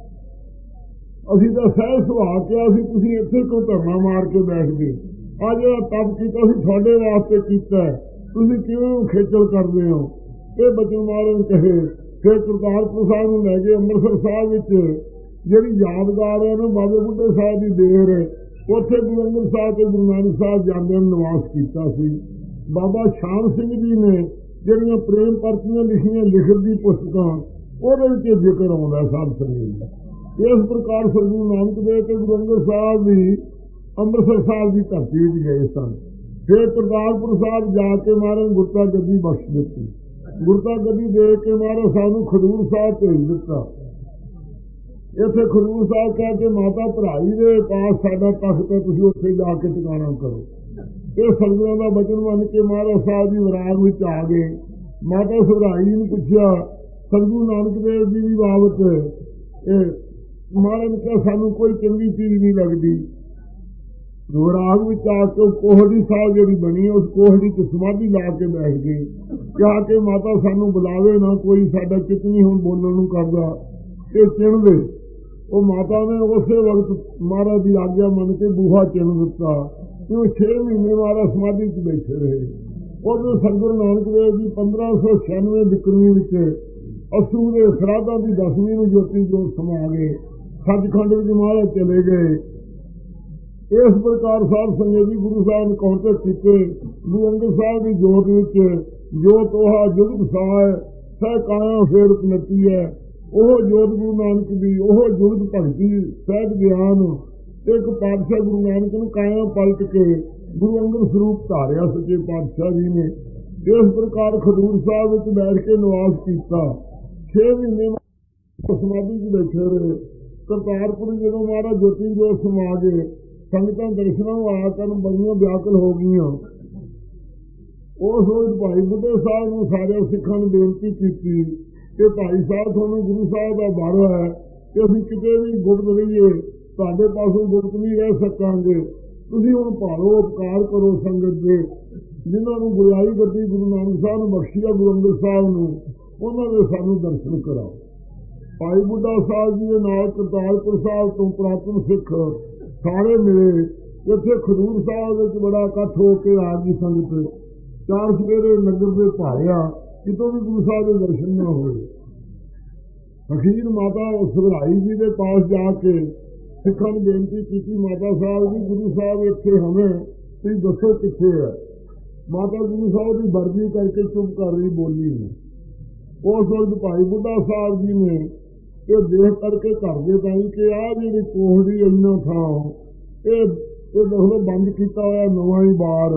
ਅਸੀਂ ਤਾਂ ਸਹਿ ਸੁਭਾਅ ਕਿਹਾ ਸੀ, ਤੁਸੀਂ ਇੱਥੇ ਕਿਉਂ ਧਰਨਾ ਮਾਰ ਕੇ ਬੈਠ ਗਏ? ਆ ਜਿਹੜਾ ਤਪ ਕੀਤਾ ਸੀ ਤੁਹਾਡੇ ਵਾਸਤੇ ਕੀਤਾ, ਤੁਸੀਂ ਕਿਉਂ ਖੇਚਲ ਕਰਦੇ ਹੋ? ਇਹ ਬਚਨ ਮਹਾਰਾਜ ਕਹੇ। ਫਿਰ ਕਰਤਾਰਪੁਰ ਸਾਹਿਬ ਨੂੰ ਲੈ ਗਏ। ਅੰਮ੍ਰਿਤਸਰ ਸਾਹਿਬ ਵਿੱਚ ਜਿਹੜੀ ਯਾਦਗਾਰ ਹੈ ਨਾ ਬਾਬੇ ਬੁੱਢੇ ਸਾਹਿਬ ਦੀ ਦੇਰ, ਉੱਥੇ ਗੁਰੂ ਅੰਗਦ ਸਾਹਿਬ ਤੇ ਗੁਰੂ ਨਾਨਕ ਸਾਹਿਬ ਜਾਂਦਿਆਂ ਨੂੰ ਨਿਵਾਸ ਕੀਤਾ ਸੀ। ਬਾਬਾ ਸ਼ਾਮ ਸਿੰਘ ਜੀ ਨੇ ਜਿਹੜੀਆਂ ਪ੍ਰੇਮ ਪਰਚੀਆਂ ਲਿਖੀਆਂ ਲਿਖਤ ਦੀ ਪੁਸਤਕਾਂ, ਉਹਦੇ ਵਿੱਚ ਜ਼ਿਕਰ ਆਉਂਦਾ ਸਾਧ ਸੰਗਤ। ਇਸ ਪ੍ਰਕਾਰ ਸਤਿਗੁਰੂ ਨਾਨਕ ਦੇਵ ਤੇ ਗੁਰੂ ਅੰਗਦ ਸਾਹਿਬ ਵੀ ਅੰਮ੍ਰਿਤਸਰ ਸਾਹਿਬ ਦੀ ਧਰਤੀ ਵਿੱਚ ਗਏ ਸਨ। ਫਿਰ ਕਰਤਾਰਪੁਰ ਸਾਹਿਬ ਜਾ ਕੇ ਮਹਾਰਾਜ ਗੁਰਤਾ ਗੱਦੀ ਬਖਸ਼ ਦਿੱਤੀ। ਗੁਰਤਾ ਗੱਦੀ ਦੇ ਕੇ ਮਹਾਰਾਜ ਸਾਨੂੰ ਖਡੂਰ ਸਾਹਿਬ ਭੇਜ ਦਿੱਤਾ। ਇੱਥੇ ਖਡੂਰ ਸਾਹਿਬ ਕਹਿ ਕੇ ਮਾਤਾ ਭਰਾਈ ਦੇ ਪਾਸ ਸਾਡਾ ਤਖਤ ਹੈ, ਤੁਸੀਂ ਉੱਥੇ ਜਾ ਕੇ ਟਿਕਾਣਾ ਕਰੋ। ਇਹ ਸੰਗਤਾਂ ਦਾ ਬਚਨ ਮੰਨ ਕੇ ਮਹਾਰਾਜ ਸਾਹਿਬ ਜੀ ਵਿਰਾਗ ਵਿੱਚ ਆ ਗਏ। ਮਾਤਾ ਸਭਰਾਈ ਨੂੰ ਪੁੱਛਿਆ ਸਤਿਗੁਰੂ ਨਾਨਕ ਦੇਵ ਜੀ ਦੀ ਬਾਬਤ, ਇਹ ਮਹਾਰਾਜ ਨੇ ਕਿਹਾ ਸਾਨੂੰ ਕੋਈ ਚੰਗੀ ਚੀਜ਼ ਨਹੀਂ ਲੱਗਦੀ। ਵਿਰਾਗ ਵਿੱਚ ਆ ਕੇ ਕੋਹੜੀ ਸਾਹਿਬ ਜਿਹੜੀ ਬਣੀ ਉਸ ਕੋਹੜੀ ਚ ਸਮਾਧੀ ਲਾ ਕੇ ਬੈਠ ਗਏ। ਕਿਹਾ ਕਿ ਮਾਤਾ ਸਾਨੂੰ ਬੁਲਾਵੇ ਨਾ ਕੋਈ, ਸਾਡਾ ਚਿੱਤ ਨਹੀਂ ਹੁਣ ਬੋਲਣ ਨੂੰ ਕਰਦਾ, ਇਹ ਚਿਣ ਦੇ। ਉਹ ਮਾਤਾ ਨੇ ਉਸੇ ਵਕਤ ਮਹਾਰਾਜ ਦੀ ਆਗਿਆ ਮੰਨ ਕੇ ਬੂਹਾ ਚਿਣ ਦਿੱਤਾ। ਕਿਉਂ ਛੇ ਮਹੀਨੇ ਮਹਾਰਾਜ ਸਮਾਧੀ ਚ ਬੈਠੇ ਰਹੇ। ਉਦੋਂ ਸਤਿਗੁਰੂ ਨਾਨਕ ਦੇਵ ਜੀ ਪੰਦਰਾਂ ਸੌ ਛਿਆਨਵੇਂ ਬਿਕਰਮੀ ਵਿੱਚ ਅਸੂ ਦੇ ਸਰਾਧਾਂ ਦੀ ਦਸਵੀਂ ਨੂੰ ਜੋਤੀ ਜੋਤ ਸਮਾ ਗਏ। ਸੱਚਖੰਡ ਵਿੱਚ ਮਹਾਰਾਜ ਚਲੇ ਗਏ। ਇਸ ਪ੍ਰਕਾਰ ਸਾਧ ਸੰਗਤ ਜੀ ਗੁਰੂ ਸਾਹਿਬ ਨੇ ਕੌਂਟਰ ਕੀਤੇ। ਗੁਰੂ ਅੰਗਦ ਸਾਹਿਬ ਦੀ ਜੋਤ ਵਿੱਚ ਜੋਤ ਉਹ ਜੁਗਤ ਸਾਹ ਸਹਿ ਕਾਇਆ ਫੇਰ ਉਪਨਤੀ ਹੈ। ਉਹ ਜੋਤ ਗੁਰੂ ਨਾਨਕ ਦੀ, ਉਹ ਜੁਗਤ ਭਗਤੀ ਸਹਿਜ ਗਿਆਨ। ਇੱਕ ਪਾਤਸ਼ਾਹ ਗੁਰੂ ਨਾਨਕ ਨੂੰ ਕਾਇਆ ਪਲਟ ਕੇ ਗੁਰੂ ਅੰਗਦ ਸਰੂਪ ਧਾਰਿਆ ਸੱਚੇ ਪਾਤਸ਼ਾਹ ਜੀ ਨੇ। ਇਸ ਪ੍ਰਕਾਰ ਖਡੂਰ ਸਾਹਿਬ ਵਿੱਚ ਬੈਠ ਕੇ ਨਿਵਾਸ ਕੀਤਾ। ਛੇ ਮਹੀਨੇ ਸਮਾਧੀ ਚ ਬੈਠੇ ਰਹੇ। ਕਰਤਾਰਪੁਰ ਜਦੋਂ ਮਹਾਰਾਜ ਜੋਤੀ ਜੋਤ ਸਮਾ ਗਏ, ਸੰਗਤਾਂ ਦਰਸ਼ਨਾਂ ਨੂੰ ਆਇਆ ਕਰਨ ਬੜੀਆਂ ਵਿਆਕੁਲ ਹੋ ਗਈਆਂ। ਉਸ ਰੋਜ਼ ਭਾਈ ਬੁੱਢੇ ਸਾਹਿਬ ਨੂੰ ਸਾਰੇ ਸਿੱਖਾਂ ਨੂੰ ਬੇਨਤੀ ਕੀਤੀ ਕਿ ਭਾਈ ਸਾਹਿਬ ਤੁਹਾਨੂੰ ਗੁਰੂ ਸਾਹਿਬ ਦਾ ਬਾਰਾ ਹੈ ਕਿ ਅਸੀਂ ਕਿਤੇ ਵੀ ਗੁਪਤ ਰਹੀਏ, ਤੁਹਾਡੇ ਪਾਸੋਂ ਗੁਪਤ ਨਹੀਂ ਰਹਿ ਸਕਾਂਗੇ। ਤੁਸੀਂ ਹੁਣ ਭਾਲੋ ਉਪਕਾਰ ਕਰੋ ਸੰਗਤ ਦੇ। ਜਿਨ੍ਹਾਂ ਨੂੰ ਗੁਰਿਆਈ ਗੱਦੀ ਗੁਰੂ ਨਾਨਕ ਸਾਹਿਬ ਨੂੰ ਬਖਸ਼ੀ ਆ ਗੁਰੂ ਅੰਗਦ ਸਾਹਿਬ ਨੂੰ, ਉਹਨਾਂ ਦੇ ਸਾਨੂੰ ਦਰਸ਼ਨ ਕਰਾਓ। ਭਾਈ ਬੁੱਢਾ ਸਾਹਿਬ ਜੀ ਦੇ ਨਾਲ ਕਰਤਾਰਪੁਰ ਸਾਹਿਬ ਤੋਂ ਪੁਰਾਤਨ ਸਿੱਖ ਸਾਰੇ ਮਿਲੇ। ਇੱਥੇ ਖਡੂਰ ਸਾਹਿਬ ਵਿੱਚ ਬੜਾ ਇਕੱਠ ਹੋ ਕੇ ਆ ਗਈ ਸੰਗਤ। ਚਾਰ ਸਵੇਰੇ ਨਗਰ ਦੇ ਭਾਰਿਆ, ਕਿਤੋਂ ਵੀ ਗੁਰੂ ਸਾਹਿਬ ਦੇ ਦਰਸ਼ਨ ਨਾ ਹੋਏ। ਅਖੀਰ ਮਾਤਾ ਸਭਰਾਈ ਜੀ ਦੇ ਪਾਸ ਜਾ ਕੇ ਸਿੱਖਾਂ ਨੂੰ ਬੇਨਤੀ ਕੀਤੀ, ਮਾਤਾ ਸਾਹਿਬ ਜੀ ਗੁਰੂ ਸਾਹਿਬ ਇੱਥੇ ਹਮੇ, ਤੁਸੀਂ ਦੱਸੋ ਕਿੱਥੇ ਹੈ? ਮਾਤਾ ਗੁਰੂ ਸਾਹਿਬ ਦੀ ਵਰਦੀ ਕਰਕੇ ਚੁੱਪ ਕਰ ਰਹੀ, ਬੋਲੀ ਨਹੀਂ। ਉਸ ਵਕਤ ਭਾਈ ਬੁੱਢਾ ਸਾਹਿਬ ਜੀ ਨੇ ਇਹ ਦੇਖ ਕਰਕੇ ਘਰ ਦੇ ਤਾਈ ਕਿ ਆਹ ਜਿਹੜੀ ਕੋਹੜੀ ਇੰਨਾ ਥਾਂ ਇਹ ਇਹ ਦੇਖੋ ਬੰਦ ਕੀਤਾ ਹੋਇਆ ਨਵਾਂ ਹੀ ਬਾਹਰ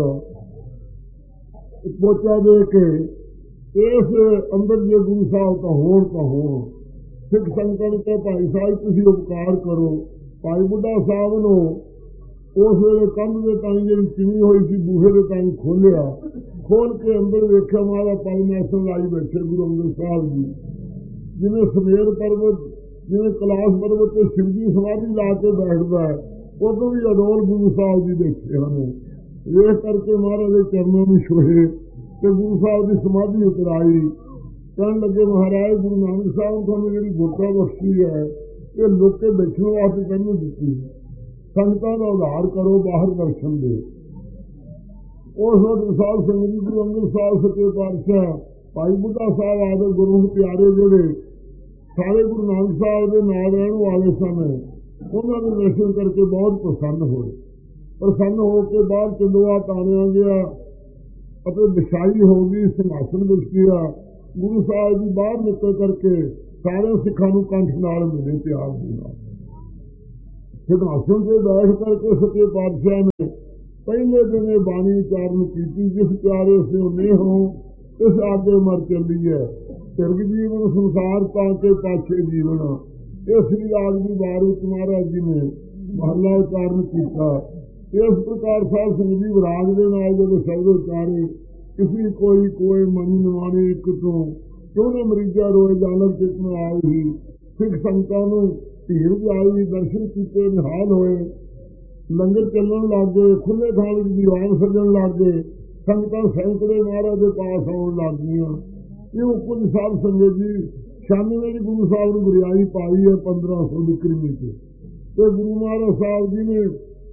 ਪੋਚਾ ਦੇ ਕੇ ਇਸ ਅੰਦਰ ਜੇ ਗੁਰੂ ਸਾਹਿਬ ਤਾਂ ਹੋਰ ਤਾਂ ਹੋਰ ਸਿੱਖ ਸੰਗਤਾਂ ਨੂੰ ਤੇ ਭਾਈ ਸਾਹਿਬ ਤੁਸੀਂ ਉਪਕਾਰ ਕਰੋ। ਭਾਈ ਬੁੱਢਾ ਸਾਹਿਬ ਨੂੰ ਉਸ ਵੇਲੇ ਕੰਧ ਦੇ ਤਾਈ ਜਿਹੜੀ ਚਿਣੀ ਹੋਈ ਸੀ ਬੂਹੇ ਦੇ ਤਾਈ ਖੋਲਿਆ। ਖੋਲ ਕੇ ਅੰਦਰ ਵੇਖਿਆ ਮਹਾਰਾਜ ਪਰਮੇਸ਼ਰ ਲਾਈ ਬੈਠੇ ਗੁਰੂ ਅੰਗਦ ਸਾਹਿਬ ਜੀ। ਜਿਵੇਂ ਸਮੇਰ ਪਰਬਤ, ਜਿਵੇਂ ਕੈਲਾਸ਼ ਪਰਬਤ ਤੇ ਸ਼ਿਵ ਜੀ ਸਮਾਧੀ ਲਾ ਕੇ ਬੈਠਦਾ ਹੈ, ਉਦੋਂ ਵੀ ਅਡੋਲ ਗੁਰੂ ਸਾਹਿਬ ਜੀ ਦੇਖੇ ਹਨ। ਵੇਖ ਕਰਕੇ ਮਹਾਰਾਜ ਦੇ ਚਰਨਾਂ ਨੂੰ ਛੋਹੇ ਤੇ ਗੁਰੂ ਸਾਹਿਬ ਦੀ ਸਮਾਧੀ ਉਤਰਾਈ। ਕਹਿਣ ਲੱਗੇ ਮਹਾਰਾਜ ਗੁਰੂ ਨਾਨਕ ਸਾਹਿਬ ਤੁਹਾਨੂੰ ਜਿਹੜੀ ਗੁਰਤਾ ਬਖਸ਼ੀ ਹੈ ਇਹ ਲੋਕੇ ਬੈਠਣ ਵਾਸਤੇ ਤੈਨੂੰ ਦਿੱਤੀ, ਸੰਗਤਾਂ ਦਾ ਉਧਾਰ ਕਰੋ, ਬਾਹਰ ਦਰਸ਼ਨ ਦਿਓ। ਉਸ ਵਕਤ ਸਾਧ ਸੰਗਤ ਜੀ ਗੁਰੂ ਅੰਗਦ ਸਾਹਿਬ ਸੱਚੇ ਪਾਤਸ਼ਾਹ ਭਾਈ ਬੁੱਢਾ ਸਾਹਿਬ ਆਦਿ ਗੁਰੂ ਪਿਆਰੇ ਜਿਹੜੇ ਸਾਰੇ ਗੁਰੂ ਨਾਨਕ ਸਾਹਿਬ ਦੇ ਨਾਲ ਰਹਿਣ ਵਾਲੇ ਸਨ, ਉਹਨਾਂ ਦੇ ਦਰਸ਼ਨ ਕਰਕੇ ਬਹੁਤ ਪ੍ਰਸੰਨ ਹੋਏ। ਪ੍ਰਸੰਨ ਹੋ ਕੇ ਬਾਹਰ ਚੰਦੋਆ ਤਾਣਿਆ ਗਿਆ ਅਤੇ ਵਿਛਾਈ ਹੋ ਗਈ, ਸਿੰਘਾਸਨ ਵਿੱਚ ਗਿਆ। ਗੁਰੂ ਸਾਹਿਬ ਜੀ ਬਾਹਰ ਨਿਕਲ ਕਰਕੇ ਸਾਰੇ ਸਿੱਖਾਂ ਨੂੰ ਕੰਠ ਨਾਲ ਮਿਲੇ ਪਿਆਰ ਦੇ ਨਾਲ। ਸਿੰਘਾਸਨ ਤੇ ਬੈਠ ਕਰਕੇ ਸੱਚੇ ਪਾਤਸ਼ਾਹ ਨੇ ਪਹਿਲੇ ਦਿਨ ਇਹ ਬਾਣੀ ਉਚਾਰਨ ਕੀਤੀ, ਜਿਸ ਪਿਆਰੇ ਸੇ ਨੇਹੋ ਇਸ ਆਗੇ ਮਰ ਚੱਲੀ ਹੈ, ਤਿਰਗ ਜੀਵਨ ਸੰਸਾਰ ਤਾਂ ਕੇ ਪਾਛੇ ਜੀਵਨ। ਇਹ ਸ੍ਰੀ ਰਾਗ ਦੀ ਵਾਰ ਵਿੱਚ ਮਹਾਰਾਜ ਜੀ ਨੇ ਮਹੱਲਾ ਉਚਾਰਨ ਕੀਤਾ। ਇਸ ਪ੍ਰਕਾਰ ਸਾਧ ਸੰਗਤ ਜੀ ਵਿਰਾਗ ਦੇ ਨਾਲ ਜਦੋਂ ਸ਼ਬਦ ਉਚਾਰੇ, ਕਿਸੇ ਕੋਈ ਕੋਈ ਮਨ ਨਿਵਾਣੇ ਇੱਕ ਤੋਂ ਕਿਉਂ ਨਾ ਮਰੀਜਾ ਰੋਏ ਜਾਨਕ ਚਿਤ ਨੂੰ ਆਈ ਹੀ, ਸਿੱਖ ਸੰਗਤਾਂ ਨੂੰ ਭੀੜ ਜਾਈ, ਦਰਸ਼ਨ ਕੀਤੇ, ਨਿਹਾਲ ਹੋਏ, ਲੰਗਰ ਚੱਲਣ ਲੱਗ ਗਏ, ਖੁੱਲੇ ਥਾਂ ਵਿੱਚ ਦੀਵਾਨ ਸੱਜਣ ਲੱਗ ਗਏ, ਸੰਗਤਾਂ ਸੈਂਕੜੇ ਮਹਾਰਾਜ ਦੇ ਪਾਸ ਆਉਣ ਲੱਗ ਗਈਆਂ। ਇਹ ਕੁਝ ਸਾਧ ਸੰਗਤ ਜੀ ਸ਼ਾਮੀ ਮੇਰੀ ਗੁਰੂ ਸਾਹਿਬ ਨੂੰ ਗੁਰਿਆਈ ਪਾਈ ਹੈ ਪੰਦਰਾਂ ਸੌ ਵਿਕਰਮੀ ਚ, ਤੇ ਗੁਰੂ ਮਹਾਰਾਜ ਸਾਹਿਬ ਜੀ ਨੇ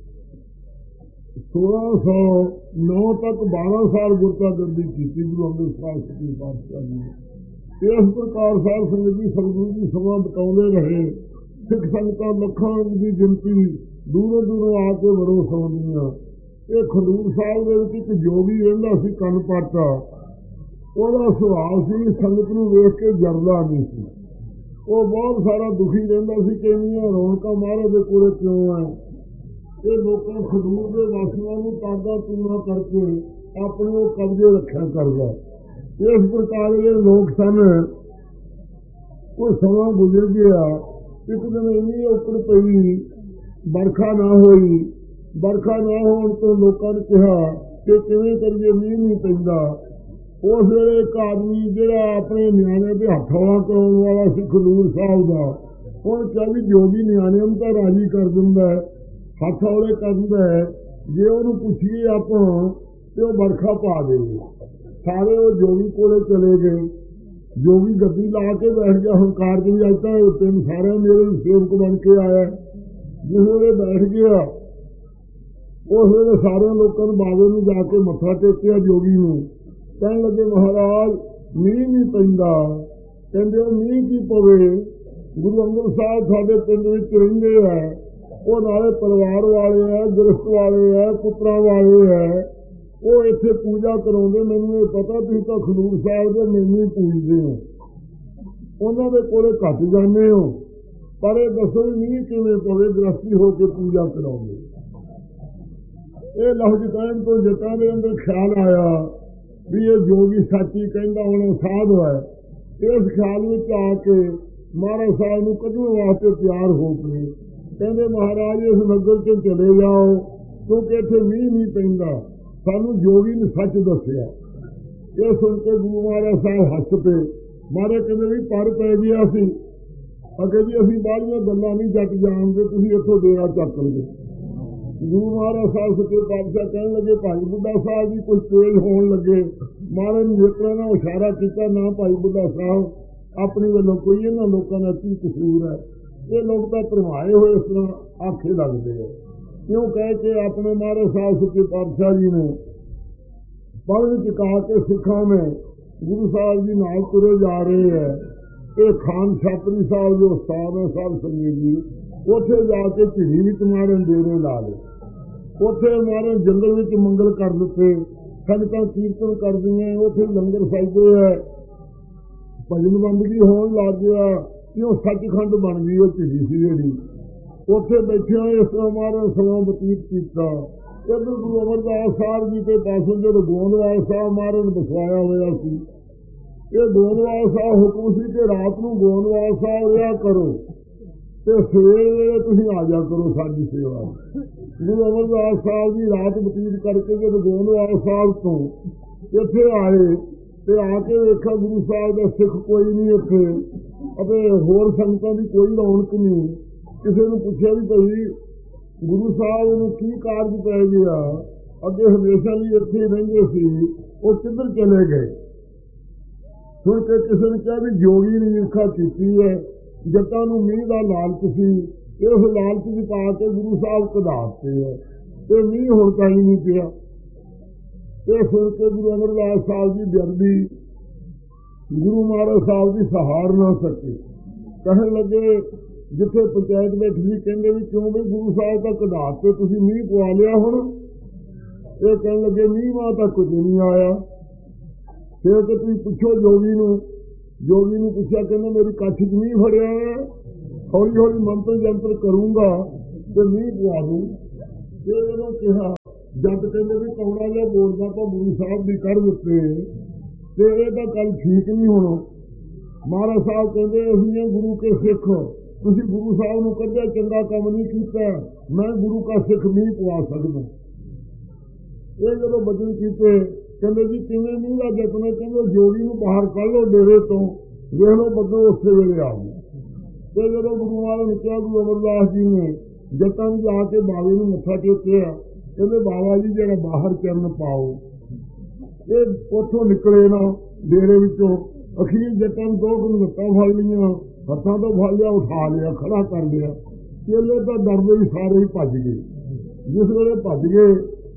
ਸੋਲਾਂ ਸੌ ਨੌ ਤੱਕ ਬਾਰਾਂ ਸਾਲ ਗੁਰਤਾ ਗੱਦੀ ਕੀਤੀ ਗੁਰੂ ਅੰਗਦ ਸਾਹਿਬ ਸੱਚੇ ਪਾਤਸ਼ਾਹ ਜੀ ਨੇ। ਇਸ ਪ੍ਰਕਾਰ ਸਾਧ ਸੰਗਤ ਜੀ ਸਤਿਗੁਰੂ ਜੀ ਸਮਾਂ ਬਤਾਉਂਦੇ ਰਹੇ। ਸਿੱਖ ਸੰਗਤਾਂ ਲੱਖਾਂ ਦੀ ਗਿਣਤੀ ਦੂਰੋਂ ਦੂਰੋਂ ਆ ਕੇ ਵੜੋ ਸੌਂਦੀਆਂ। ਇਹ ਖਡੂਰ ਸਾਹਿਬ ਦੇ ਵਿੱਚ ਇੱਕ ਜੋਗੀ ਰਹਿੰਦਾ ਸੀ ਕੰਨ ਪਾਟਾ, ਉਹਦਾ ਸੁਭਾਅ ਸੀ ਸੰਗਤ ਨੂੰ ਵੇਖ ਕੇ ਜਰਦਾ ਨਹੀਂ ਸੀ। ਉਹ ਬਹੁਤ ਸਾਰਾ ਦੁਖੀ ਰਹਿੰਦਾ ਸੀ ਕਿ ਇੰਨੀਆਂ ਰੌਣਕਾਂ ਮਹਾਰਾਜ ਦੇ ਕੋਲੇ ਕਿਉਂ ਹੈ। ਇਹ ਲੋਕਾਂ ਖਡੂਰ ਦੇ ਵਾਸੀਆਂ ਨੂੰ ਤਾਗਾ ਤੂਣਾ ਕਰਕੇ ਆਪਣੇ ਉਹ ਕਬਜ਼ੇ ਰੱਖਿਆ ਕਰਦਾ। ਇਸ ਪ੍ਰਕਾਰ ਦੇ ਲੋਕ ਸਨ। ਉਹ ਸਮਾਂ ਗੁਜ਼ਰ ਗਿਆ। ਇੱਕ ਦਿਨ ਇੰਨੀ ਔਕੜ ਪਈ, ਵਰਖਾ ਨਾ ਹੋਈ। ਵਰਖਾ ਨਾ ਹੋਣ ਤੋਂ ਲੋਕਾਂ ਨੇ ਕਿਹਾ ਕਿ ਕਿਵੇਂ ਕਰੀਏ, ਮੀਂਹ ਨਹੀਂ ਪੈਂਦਾ। ਉਸ ਵੇਲੇ ਇੱਕ ਆਦਮੀ ਜਿਹੜਾ ਆਪਣੇ ਨਿਆਣੇ ਦੇ ਹੱਥ ਹੌਲਾ ਕਰਾਉਣ ਵਾਲਾ ਸੀ ਖਡੂਰ ਸਾਹਿਬ ਦਾ, ਉਹਨੇ ਕਿਹਾ ਵੀ ਜੋਗੀ ਨਿਆਣਿਆਂ ਨੂੰ ਤਾਂ ਰਾਜੀ ਕਰ ਦਿੰਦਾ, ਹੱਥ ਹੌਲੇ ਕਰ ਦਿੰਦਾ, ਜੇ ਉਹਨੂੰ ਪੁੱਛੀਏ ਆਪਾਂ ਤੇ ਉਹ ਵਰਖਾ ਪਾ ਦੇਵੇ। ਸਾਰੇ ਉਹ ਜੋਗੀ ਕੋਲੇ ਚਲੇ ਗਏ। ਜੋਗੀ ਗੱਡੀ ਲਾ ਕੇ ਬੈਠ ਗਿਆ ਹੰਕਾਰ ਦੀ, ਅੱਜ ਤਾਂ ਤਿੰਨ ਸਾਰਿਆਂ ਮੇਰੇ ਸੇਵਕ ਬਣ ਕੇ ਆਇਆ। ਜਿਸ ਵੇਲੇ ਬੈਠ ਗਿਆ ਉਸ ਵੇਲੇ ਸਾਰਿਆਂ ਲੋਕਾਂ ਨੂੰ ਬਾਬੇ ਨੂੰ ਜਾ ਕੇ ਮੱਥਾ ਟੇਕਿਆ ਜੋਗੀ ਨੂੰ। ਕਹਿਣ ਲੱਗੇ ਮਹਾਰਾਜ ਮੀਂਹ ਨਹੀਂ ਪੈਂਦਾ। ਕਹਿੰਦੇ ਉਹ ਮੀਂਹ ਕੀ ਪਵੇ, ਗੁਰੂ ਅੰਗਦ ਸਾਹਿਬ ਸਾਡੇ ਪਿੰਡ ਵਿੱਚ ਰਹਿੰਦੇ ਹੈ, ਉਹ ਨਾਲੇ ਪਰਿਵਾਰ ਵਾਲੇ ਹੈ, ਗ੍ਰਸਤ ਵਾਲੇ ਹੈ, ਪੁੱਤਰਾਂ ਵਾਲੇ ਹੈ, ਉਹ ਇੱਥੇ ਪੂਜਾ ਕਰਾਉਂਦੇ। ਮੈਨੂੰ ਇਹ ਪਤਾ ਤੁਸੀਂ ਤਾਂ ਖਡੂਰ ਸਾਹਿਬ ਦੇ ਮੈਨੂੰ ਹੀ ਪੂਜਦੇ ਹੋ, ਉਹਨਾਂ ਦੇ ਕੋਲੇ ਘੱਟ ਜਾਂਦੇ ਹੋ, ਪਰ ਇਹ ਦੱਸੋ ਵੀ ਮੀਂਹ ਕਿਵੇਂ ਪਵੇ, ਗ੍ਰਸਤੀ ਹੋ ਕੇ ਪੂਜਾ ਕਰਾਉਂਦੇ। ਇਹ ਲਫ਼ਜ਼ ਕਹਿਣ ਤੋਂ ਜੱਟਾਂ ਦੇ ਅੰਦਰ ਖਿਆਲ ਆਇਆ ਵੀ ਇਹ ਜੋਗੀ ਸੱਚੀ ਕਹਿੰਦਾ ਹੁਣ ਸਾਧ ਹੈ। ਇਸ ਖਿਆਲ ਵਿੱਚ ਆ ਕੇ ਮਹਾਰਾਜ ਸਾਹਿਬ ਨੂੰ ਕੱਢਣ ਵਾਸਤੇ ਤਿਆਰ ਹੋ ਪਏ। ਕਹਿੰਦੇ ਮਹਾਰਾਜ ਇਸ ਨਗਰ ਚ ਚਲੇ ਜਾਓ ਕਿਉਂਕਿ ਇੱਥੇ ਮੀਂਹ ਨਹੀਂ ਪੈਂਦਾ, ਸਾਨੂੰ ਜੋਗੀ ਨੇ ਸੱਚ ਦੱਸਿਆ। ਇਹ ਸੁਣ ਕੇ ਗੁਰੂ ਮਹਾਰਾਜ ਸਾਹਿਬ ਹੱਸ ਪਏ। ਮਹਾਰਾਜ ਕਹਿੰਦੇ ਵੀ ਪਰ ਪੈ ਗਿਆ ਸੀ। ਅੱਗੇ ਜੀ ਅਸੀਂ ਬਾਹਲੀਆਂ ਗੱਲਾਂ ਨਹੀਂ ਜੱਟ ਜਾਣਦੇ, ਤੁਸੀਂ ਇੱਥੋਂ ਡੇਰਾ ਚੱਕ ਲਓ। ਗੁਰੂ ਮਹਾਰਾਜ ਸਾਹਿਬ ਸੱਚੇ ਪਾਤਸ਼ਾਹ ਕਹਿਣ ਲੱਗੇ ਭਾਈ ਬੁੱਢਾ ਸਾਹਿਬ ਜੀ ਕੁਝ ਤੇਜ਼ ਹੋਣ ਲੱਗੇ। ਮਹਾਰਾਜ ਨੂੰ ਵੇਖਣਾ ਨਾਲ ਇਸ਼ਾਰਾ ਕੀਤਾ, ਨਾ ਭਾਈ ਬੁੱਢਾ ਸਾਹਿਬ ਆਪਣੀ ਵੱਲੋਂ ਕੋਈ ਇਹਨਾਂ ਲੋਕਾਂ ਦਾ ਕੀ ਕਸੂਰ ਹੈ, ਇਹ ਲੋਕ ਤਾਂ ਭਰਮਾਏ ਹੋਏ ਇਸ ਤਰ੍ਹਾਂ ਆਖੇ ਲੱਗਦੇ ਆ। ਕਿਉਂ ਕਹਿ ਕੇ ਆਪਣੇ ਮਹਾਰਾਜ ਸਾਹਿਬ ਸੱਚੇ ਪਾਤਸ਼ਾਹ ਜੀ ਨੇ ਪੜ੍ਹ ਚੁਕਾ ਕੇ ਸਿੱਖਾਂ ਨੇ ਗੁਰੂ ਸਾਹਿਬ ਜੀ ਨਾਲ ਤੁਰੇ ਜਾ ਰਹੇ ਹੈ। ਇਹ ਖਾਨ ਛਾਤਰੀ ਸਾਹਿਬ ਜੋ ਉਸਤਾਦ ਹੈ ਸਾਹਿਬ ਸੰਗਤ ਜੀ, ਉੱਥੇ ਜਾ ਕੇ ਝਿੜੀ ਵਿੱਚ ਮਾਰਨ ਡੇਰੇ ਲਾ ਲਏ। ਉੱਥੇ ਮਾਰਨ ਜੰਗਲ ਵਿੱਚ ਮੰਗਲ ਕਰ ਦਿੱਤੇ, ਸੰਗਤਾਂ ਕੀਰਤਨ ਕਰਦੀਆਂ, ਉੱਥੇ ਲੰਗਰ ਛਕਦੇ ਹੈ, ਭਜਨ ਬੰਦਗੀ ਹੋਣ ਲੱਗ ਗਿਆ ਕਿ ਉਹ ਸੱਚਖੰਡ ਬਣ ਗਈ। ਉਹ ਝਿੜੀ ਸੀ ਜਿਹੜੀ, ਉੱਥੇ ਬੈਠਿਆਂ ਇਸ ਤਰ੍ਹਾਂ ਮਾਰਨ ਸਮਾਂ ਬਤੀਤ ਕੀਤਾ। ਇੱਧਰ ਗੁਰੂ ਅਮਰਦਾਸ ਸਾਹਿਬ ਜੀ ਦੇ ਪਾਸੋਂ ਜਦੋਂ ਗੋਂਦਵਾਲ ਸਾਹਿਬ ਮਾਰਨ ਬਸਵਾਇਆ ਹੋਇਆ ਸੀ। ਇਹ ਗੋਂਦਵਾਲ ਸਾਹਿਬ ਹੁਕਮ ਸੀ ਕਿ ਰਾਤ ਨੂੰ ਗੋਂਦਵਾਲ ਸਾਹਿਬ ਰਿਹਾ ਕਰੋ ਤੇ ਸਵੇਰ ਵੇਲੇ ਤੁਸੀਂ ਆ ਜਾ ਕਰੋ ਸਾਡੀ ਸੇਵਾ। ਗੁਰੂ ਅਮਰਦਾਸ ਸਾਹਿਬ ਜੀ ਰਾਤ ਬਤੀਤ ਕਰਕੇ ਜਦੋਂ ਗੋਂਦਵਾਲ ਸਾਹਿਬ ਤੋਂ ਇੱਥੇ ਆਏ ਤੇ ਆ ਕੇ ਵੇਖਿਆ ਗੁਰੂ ਸਾਹਿਬ ਦਾ ਸਿੱਖ ਕੋਈ ਨਹੀਂ ਇੱਥੇ, ਅਤੇ ਹੋਰ ਸੰਗਤਾਂ ਦੀ ਕੋਈ ਰੌਣਕ ਨਹੀਂ। ਕਿਸੇ ਨੂੰ ਪੁੱਛਿਆ ਵੀ ਭਾਈ ਗੁਰੂ ਸਾਹਿਬ ਨੂੰ ਕੀ ਕਾਰਜ ਪੈ ਗਿਆ, ਅੱਗੇ ਹਮੇਸ਼ਾ ਲਈ ਇੱਥੇ ਰਹਿੰਦੇ ਸੀ, ਉਹ ਕਿੱਧਰ ਚਲੇ ਗਏ। ਸੁਣ ਕੇ ਕਿਸੇ ਨੇ ਕਿਹਾ ਵੀ ਜੋਗੀ ਨੇ ਈਰਖਾ ਕੀਤੀ ਹੈ, ਜੱਟਾਂ ਨੂੰ ਮੀਂਹ ਦਾ ਲਾਲਚ ਸੀ, ਇਸ ਲਾਲਚ ਵਿੱਚ ਪਾ ਕੇ ਗੁਰੂ ਸਾਹਿਬ ਕਢਾਤੇ ਹੈ ਤੇ ਮੀਂਹ ਹੁਣ ਤਾਂ ਹੀ ਨਹੀਂ ਪਿਆ। ਇਹ ਸੁਣ ਕੇ ਗੁਰੂ ਅਮਰਦਾਸ ਸਾਹਿਬ ਜੀ ਬੇਅਦਬੀ ਗੁਰੂ ਮਹਾਰਾਜ ਸਾਹਿਬ ਦੀ ਸਹਾਰ ਨਾ ਸਕੇ। ਕਹਿਣ ਲੱਗੇ ਜਿੱਥੇ ਪੰਚਾਇਤ ਬੈਠੀ ਸੀ, ਕਹਿੰਦੇ ਵੀ ਕਿਉਂ ਵੀ ਗੁਰੂ ਸਾਹਿਬ ਤਾਂ ਕਢਾਤੇ, ਤੁਸੀਂ ਮੀਂਹ ਪਵਾ ਲਿਆ ਹੁਣ। ਇਹ ਕਹਿਣ ਲੱਗੇ ਮੀਂਹ ਮਾਂ ਤਾਂ ਕੁਝ ਨਹੀਂ ਆਇਆ। ਫਿਰ ਕਿ ਤੁਸੀਂ ਪੁੱਛੋ ਜੋਗੀ ਨੂੰ। ਜੋਗੀ ਨੂੰ ਪੁੱਛਿਆ, ਕਹਿੰਦਾ ਮੇਰੀ ਕੱਛ ਚ ਮੀਂਹ ਫੜਿਆ ਹੈ, ਹੌਲੀ ਹੌਲੀ ਮੰਤਰ ਜੰਤਰ ਕਰੂੰਗਾ ਤੇ ਮੀਂਹ ਪਵਾ ਦੂੰ। ਇਹ ਜਦੋਂ ਕਿਹਾ ਜੱਟ ਕਹਿੰਦੇ ਵੀ ਕੌੜਾ ਜਿਹਾ ਬੋਲਦਾ ਤਾਂ ਗੁਰੂ ਸਾਹਿਬ ਵੀ ਕੱਢ ਦਿੱਤੇ ਤੇ ਇਹ ਤਾਂ ਗੱਲ ਠੀਕ ਨਹੀਂ। ਹੁਣ ਮਹਾਰਾਜ ਸਾਹਿਬ ਕਹਿੰਦੇ ਅਸੀਂ ਗੁਰੂ ਕੇ ਸਿੱਖ, ਤੁਸੀਂ ਗੁਰੂ ਸਾਹਿਬ ਨੂੰ ਕੱਢਿਆ ਚੰਗਾ ਕੰਮ ਨਹੀਂ ਕੀਤਾ, ਮੈਂ ਗੁਰੂ ਕਾ ਸਿੱਖ ਨਹੀਂ ਪਵਾ ਸਕਦਾ। ਇਹ ਜਦੋਂ ਬਚਨ ਕੀਤੇ ਕਹਿੰਦੇ ਜੀ ਕਿਵੇਂ ਨਹੀਂ ਦਾ ਜਤਨ, ਕਹਿੰਦੇ ਜੋਗੀ ਨੂੰ ਬਾਹਰ ਕੱਢ ਲਓ ਡੇਰੇ ਤੋਂ, ਵੇਖ ਲਓ ਬੱਦਲ ਉਸੇ ਵੇਲੇ ਆ ਗਏ। ਤੇ ਜਦੋਂ ਗੁਰੂ ਮਹਾਰਾਜ ਨੇ ਕਿਹਾ, ਗੁਰੂ ਅਮਰਦਾਸ ਜੀ ਨੇ ਜੱਟਾਂ ਨੂੰ ਜਾ ਕੇ ਬਾਵੇ ਨੂੰ ਮੱਥਾ ਟੇਕਿਆ, ਕਹਿੰਦੇ ਬਾਬਾ ਜੀ ਜਿਹੜਾ ਬਾਹਰ ਚਰਨ ਪਾਓ। ਇਹ ਉੱਥੋਂ ਨਿਕਲੇ ਨਾ ਡੇਰੇ ਵਿੱਚੋਂ, ਅਖੀਰ ਜੱਟਾਂ ਨੂੰ ਦੋ ਕੁ ਲੱਤਾਂ ਫੜ ਲਈਆਂ, ਹੱਥਾਂ ਤੋਂ ਫੜ ਲਿਆ, ਉਠਾ ਲਿਆ, ਖੜਾ ਕਰ ਲਿਆ। ਚੇਲੇ ਤਾਂ ਡਰਦੇ ਹੀ ਸਾਰੇ ਹੀ ਭੱਜ ਗਏ। ਜਿਸ ਵੇਲੇ ਭੱਜ ਗਏ,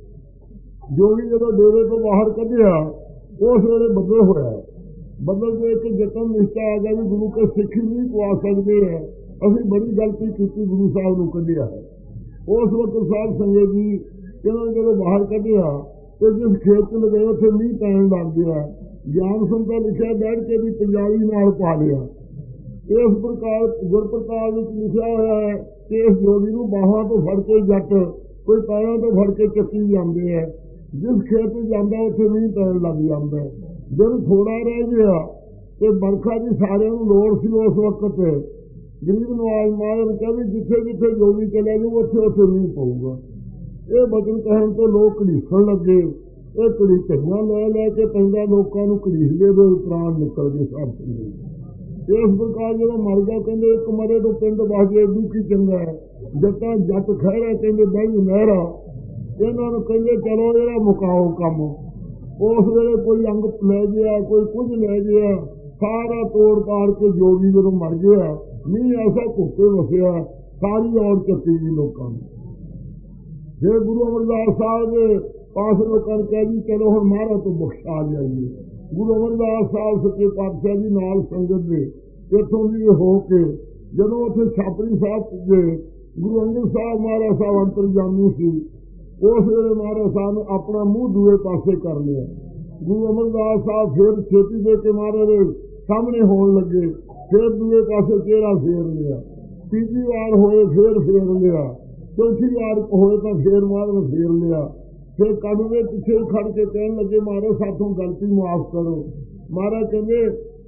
ਜੋਗੀ ਜਦੋਂ ਡੇਰੇ ਤੋਂ ਬਾਹਰ ਕੱਢਿਆ, ਉਸ ਵੇਲੇ ਬੱਦਲ ਹੋਇਆ। ਬੱਦਲ ਦੇ ਇੱਕ ਜੱਟਾਂ ਨਿਸ਼ਚਾ ਆ ਗਿਆ ਵੀ ਗੁਰੂ ਕੇ ਸਿੱਖ ਨਹੀਂ ਪਵਾ ਸਕਦੇ ਹੈ, ਅਸੀਂ ਬੜੀ ਗਲਤੀ ਕੀਤੀ, ਗੁਰੂ ਸਾਹਿਬ ਨੂੰ ਕੱਢਿਆ ਹੈ। ਉਸ ਵਕਤ ਸਾਧ ਸੰਗਤ ਜੀ ਇਹਨਾਂ ਨੇ ਜਦੋਂ ਬਾਹਰ ਕੱਢਿਆ ਤੇ ਜਿਸ ਖੇਤ ਚ ਲਗੇ ਉੱਥੇ ਮੀਂਹ ਪੈਣ ਲੱਗ ਗਿਆ। ਗਿਆਨ ਸੰਤਾਂ ਲਿਖਿਆ ਬੈਠ ਕੇ ਵੀ ਪੰਜਾਬੀ ਨਾਲ ਪਾ ਲਿਆ। ਇਸ ਪ੍ਰਕਾਰ ਗੁਰਪ੍ਰਤਾਪ ਵਿੱਚ ਲਿਖਿਆ ਹੋਇਆ ਹੈ ਕਿ ਇਸ ਜੋਗੀ ਨੂੰ ਬਾਹਾਂ ਤੋਂ ਫੜ ਕੇ ਜੱਟ ਕੋਈ ਪੈਰਾਂ ਤੋਂ ਫੜ ਕੇ ਚੱਕੀ ਜਾਂਦੇ ਹੈ। ਜਿਸ ਖੇਤ ਵਿੱਚ ਜਾਂਦਾ ਉੱਥੇ ਮੀਂਹ ਪੈਣ ਲੱਗ ਜਾਂਦਾ। ਜਦੋਂ ਥੋੜਾ ਰਹਿ ਗਿਆ ਤੇ ਵਰਖਾ ਦੀ ਸਾਰਿਆਂ ਨੂੰ ਲੋੜ ਸੀ, ਉਸ ਵਕਤ ਗਰੀਬ ਨਵਾਜ਼ ਮਹਾਰਾਜ ਨੇ ਕਿਹਾ ਵੀ ਜਿੱਥੇ ਜਿੱਥੇ ਜੋਗੀ ਚਲੇ ਜਾਊ ਉੱਥੇ ਉੱਥੇ ਮੀਂਹ ਪਊਗਾ। ਇਹ ਬਚਨ ਕਹਿਣ ਤੋਂ ਲੋਕ ਘੜੀਸਣ ਲੱਗੇ। ਇਹ ਘੜੀਸਣੀਆਂ ਲੈ ਲੈ ਕੇ ਪੈਂਦਾ ਲੋਕਾਂ ਨੂੰ ਘੜੀਸਦੇ ਦੇ ਪ੍ਰਾਣ ਨਿਕਲ ਗਏ ਸਾਧ ਸੰਗਤ। ਇਸ ਪ੍ਰਕਾਰ ਜਦੋਂ ਮਰ ਗਿਆ, ਕਹਿੰਦੇ ਇੱਕ ਮਰੇ ਤੋਂ ਪਿੰਡ ਵਾਜੇ ਦੁਖੀ ਚੰਗਾ ਹੈ। ਜੱਟਾਂ ਜੱਟ ਖਹਿਰਾ ਕਹਿੰਦੇ ਬਹਿ ਮਹਿਰਾ, ਇਹਨਾਂ ਨੂੰ ਕਹਿੰਦੇ ਚਲੋ ਇਹਦਾ ਮੁਕਾਓ ਕੰਮ। ਉਸ ਵੇਲੇ ਕੋਈ ਅੰਗ ਲੈ ਗਿਆ, ਕੋਈ ਕੁਝ ਲੈ ਗਿਆ, ਸਾਰਾ ਤੋੜ ਪਾੜ ਕੇ ਜੋਗੀ ਜਦੋਂ ਮਰ ਗਿਆ, ਮੀਂਹ ਐਸਾ ਘੁੱਟੇ ਵਸਿਆ, ਸਾਰੀ ਔਰ ਚੱਕੀ ਗਈ ਲੋਕਾਂ ਨੂੰ। ਫਿਰ ਗੁਰੂ ਅਮਰਦਾਸ ਸਾਹਿਬ ਦੇ ਪਾਸ ਲੋਕਾਂ ਨੇ ਕਿਹਾ ਜੀ ਚਲੋ ਹੁਣ ਮਹਾਰਾਜ ਤੋਂ ਬਖਸ਼ਾ ਜਾਈਏ। ਗੁਰੂ ਅਮਰਦਾਸ ਸਾਹਿਬ ਸੱਚੇ ਪਾਤਸ਼ਾਹ ਜੀ ਨਾਲ ਸੰਗਤ ਦੇ ਇੱਥੋਂ ਦੀ ਹੋ ਕੇ ਜਦੋਂ ਉੱਥੇ ਛਾਪਰੀ ਸਾਹਿਬ ਪੁੱਜੇ, ਗੁਰੂ ਅੰਗਦ ਸਾਹਿਬ ਮਹਾਰਾਜ ਸਾਹਿਬ ਅੰਤਰਜਾਮੀ ਸੀ। ਉਸ ਵੇਲੇ ਮਹਾਰਾਜ ਸਾਹਿਬ ਨੇ ਆਪਣਾ ਮੂੰਹ ਦੂਏ ਪਾਸੇ ਕਰ ਲਿਆ। ਗੁਰੂ ਅਮਰਦਾਸ ਸਾਹਿਬ ਫਿਰ ਛੇਤੀ ਦੇ ਕੇ ਮਹਾਰਾਜ ਦੇ ਸਾਹਮਣੇ ਹੋਣ ਲੱਗੇ, ਫਿਰ ਦੂਏ ਪਾਸੇ ਚਿਹਰਾ ਫੇਰ ਲਿਆ। ਤੀਜੀ ਵਾਰ ਹੋਏ ਫਿਰ ਫੇਰ ਲਿਆ, ਚੌਥੀ ਵਾਰ ਹੋਏ ਤਾਂ ਫੇਰ ਮਹਾਰਾਜ ਫੇਰ ਲਿਆ। ਫਿਰ ਕਦਵੇਂ ਪਿੱਛੇ ਖੜ ਕੇ ਕਹਿਣ ਲੱਗੇ, ਮਹਾਰਾਜ ਸਾਥੋਂ ਗਲਤੀ ਮਾਫ਼ ਕਰੋ। ਮਹਾਰਾਜ ਕਹਿੰਦੇ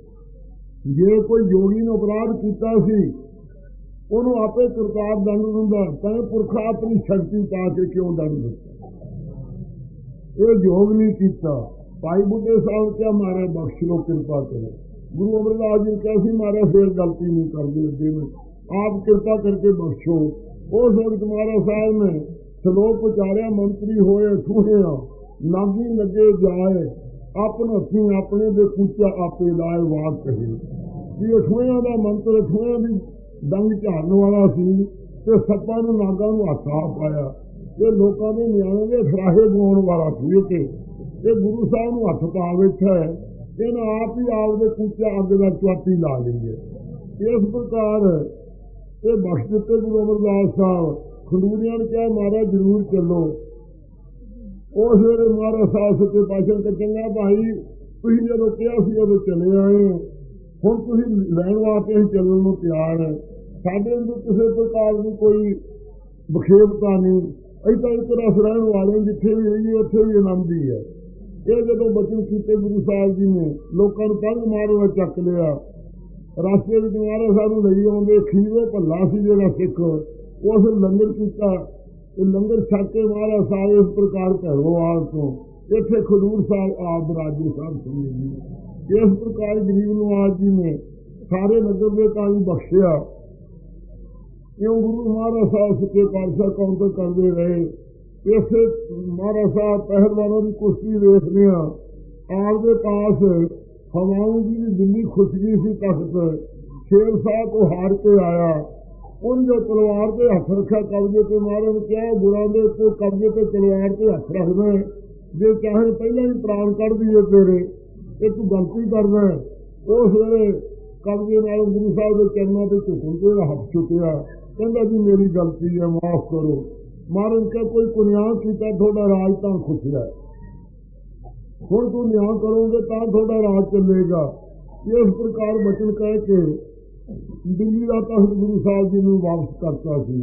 ਜੇ ਕੋਈ ਜੋਗੀ ਨੇ ਅਪਰਾਧ ਕੀਤਾ ਸੀ ਉਹਨੂੰ ਆਪੇ ਕਰਤਾਰ ਦੰਡ ਦਿੰਦਾ, ਕਹਿੰਦੇ ਪੁਰਖਾ ਆਪਣੀ ਸ਼ਕਤੀ ਪਾ ਕੇ ਕਿਉਂ ਦੰਡ ਦਿੱਤਾ? ਇਹ ਯੋਗ ਨਹੀਂ ਕੀਤਾ। ਭਾਈ ਬੁੱਢੇ ਸਾਹਿਬ ਕਿਹਾ ਮਹਾਰਾਜ ਬਖਸ਼ ਲੋ, ਕਿਰਪਾ ਕਰੋ। ਗੁਰੂ ਅਮਰਦਾਸ ਜੀ ਕਿਹਾ ਸੀ ਮਹਾਰਾਜ ਫੇਰ ਗਲਤੀ ਨਹੀਂ ਕਰਦੇ, ਅੱਗੇ ਨੂੰ ਆਪ ਕਿਰਪਾ ਕਰਕੇ ਬਖਸ਼ੋ। ਉਸ ਵਕਤ ਮਹਾਰਾਜ ਸਾਹਿਬ ਨੇ ਸਲੋਕ ਉਚਾਰਿਆ, ਮੰਤਰੀ ਹੋਏ ਠੂਹਿਆ ਨਾਗੀ ਲੱਗੇ ਜਾਏ, ਆਪਨ ਹੱਥੀਂ ਆਪਣੇ ਦੇ ਕੂਚਾ ਆਪੇ ਲਾਏ ਵਾਕ ਕਹੇ। ਕਿ ਅਠੂਹਿਆਂ ਦਾ ਮੰਤਰ ਅਠੂਹਿਆਂ ਦੀ ਡੰਗ ਝਾੜਨ ਵਾਲਾ ਸੀ ਤੇ ਸੱਪਾਂ ਨੂੰ ਨਾਗਾਂ ਨੂੰ ਹੱਥ ਆ ਪਾਇਆ। ਇਹ ਲੋਕਾਂ ਦੇ ਨਿਆਣੇ ਦੇ ਫਰਾਹੇ ਗਾਉਣ ਵਾਲਾ ਸੀ। ਕਿ ਇਹ ਗੁਰੂ ਸਾਹਿਬ ਨੂੰ ਹੱਥ ਪਾ ਬੈਠਾ ਹੈ, ਇਹਨਾਂ ਆਪ ਹੀ ਆਪਦੇ ਕੂਚਾ ਅੱਗ ਦਾ ਚੁਆਤੀ ਲਾ ਲਈ ਹੈ। ਇਸ ਪ੍ਰਕਾਰ ਇਹ ਬਖਸ਼ ਦਿੱਤੇ ਗੁਰੂ ਅਮਰਦਾਸ ਸਾਹਿਬ। ਖੰਡੂਰੀਆਂ ਨੇ ਕਿਹਾ ਮਹਾਰਾਜ ਜ਼ਰੂਰ ਚੱਲੋ। ਉਸ ਵੇਲੇ ਮਹਾਰਾਜ ਸਾਹਿਬ ਸੱਚੇ ਪਾਤਸ਼ਾਹ ਨੇ ਚੰਗਾ ਭਾਈ ਤੁਸੀਂ ਜਦੋਂ ਕਿਹਾ ਸੀ ਉਦੋਂ ਚਲੇ ਆਏ, ਹੁਣ ਤੁਸੀਂ ਲੈਣ ਵਾਸਤੇ ਅਸੀਂ ਚੱਲਣ ਨੂੰ ਤਿਆਰ ਹੈ। ਸਾਡੇ ਅੰਦਰ ਕਿਸੇ ਪ੍ਰਕਾਰ ਦੀ ਕੋਈ ਵਿਖੇਪਤਾ ਨਹੀਂ, ਅਸੀਂ ਤਾਂ ਇੱਕ ਰਸ ਰਹਿਣ ਵਾਲੇ, ਜਿੱਥੇ ਵੀ ਰਹੀਏ ਉੱਥੇ ਵੀ ਆਨੰਦ ਹੀ ਹੈ। ਇਹ ਜਦੋਂ ਬਚਨ ਕੀਤੇ ਗੁਰੂ ਸਾਹਿਬ ਜੀ ਨੇ, ਲੋਕਾਂ ਨੂੰ ਪੰਜ ਮਾਰੋ ਚੱਕ ਲਿਆ। ਰਸਤੇ ਵਿੱਚ ਮਹਾਰਾਜ ਸਾਹਿਬ ਨੂੰ ਲਈ ਆਉਂਦੇ, ਖੀਰੋ ਭੱਲਾ ਸੀ ਜਿਹੜਾ ਸਿੱਖ, ਉਸ ਲੰਗਰ ਕੀਤਾ। ਇਹ ਲੰਗਰ ਛੱਕ ਕੇ ਮਹਾਰਾਜ ਸਾਹਿਬ ਇਸ ਪ੍ਰਕਾਰ ਭੈਰੋਵਾਲ ਤੋਂ ਇੱਥੇ ਖਡੂਰ ਸਾਹਿਬ ਆਪ ਰਾਜੇ ਸਾਹਿਬ ਸੁਣੀ ਜੀ। ਇਸ ਪ੍ਰਕਾਰ ਗਰੀਬ ਨਵਾਜ਼ ਜੀ ਨੇ ਸਾਰੇ ਨਗਰ ਦੇ ਤਾਈ ਬਖਸ਼ਿਆ। ਕਿਉਂ ਗੁਰੂ ਮਹਾਰਾਜ ਸਾਹਿਬ ਸੱਚੇ ਪਾਤਸ਼ਾਹ ਕਾਉਂਟਰ ਕਰਦੇ ਰਹੇ। ਇਸੇ ਮਹਾਰਾਜ ਸਾਹਿਬ ਪਹਿਲਵਾਨਾਂ ਦੀ ਕੁਸ਼ਤੀ ਵੇਖਦੇ ਹਾਂ। ਆਪਦੇ ਪਾਸ ਹਵਾਊਂ ਜੀ ਦੀ ਦਿੱਲੀ ਖੁਸ਼ਕੀ ਸੀ ਤਖਤ, ਸ਼ੇਰ ਸਾਹਿਬ ਤੋਂ ਹਾਰ ਕੇ ਆਇਆ। ਉਹਨ ਜੋ ਤਲਵਾਰ ਤੇ ਹੱਥ ਰੱਖਿਆ ਕਬਜ਼ੇ ਤੇ, ਮਹਾਰਾਜ ਨੇ ਕਿਹਾ ਗੁਰਾਂ ਦੇ ਉੱਤੇ ਕਬਜ਼ੇ ਤੇ ਤਲਵਾਰ ਤੇ ਹੱਥ ਰੱਖਦਾ, ਜੇ ਚਾਹੇ ਪਹਿਲਾਂ ਹੀ ਪ੍ਰਾਣ ਕੱਢ ਦਈਏ ਤੇਰੇ, ਇਹ ਤੂੰ ਗਲਤੀ ਕਰਦਾ। ਉਸ ਵੇਲੇ ਕਬਜ਼ੇ ਨਾਲ ਗੁਰੂ ਸਾਹਿਬ ਦੇ ਚਰਨਾਂ ਤੇ ਝੁਕਣ ਤੇ ਹੱਥ ਚੁੱਕਿਆ, ਕਹਿੰਦਾ ਜੀ ਮੇਰੀ ਗਲਤੀ ਹੈ, ਮਾਫ਼ ਕਰੋ। ਮਹਾਰਾਜ ਕਿਹਾ ਕੋਈ ਕੁਨਿਆਹ ਕੀਤਾ, ਤੁਹਾਡਾ ਰਾਜ ਤਾਂ ਖੁੱਸਿਆ, ਹੁਣ ਤੂੰ ਨਿਆਂ ਕਰੋਗੇ ਤਾਂ ਤੁਹਾਡਾ ਰਾਜ ਚੱਲੇਗਾ। ਇਸ ਪ੍ਰਕਾਰ ਬਚਨ ਕਹਿ ਕੇ ਦਿੱਲੀ ਦਾ ਤਖਤ ਗੁਰੂ ਸਾਹਿਬ ਜੀ ਨੂੰ ਵਾਪਸ ਕਰਤਾ ਸੀ।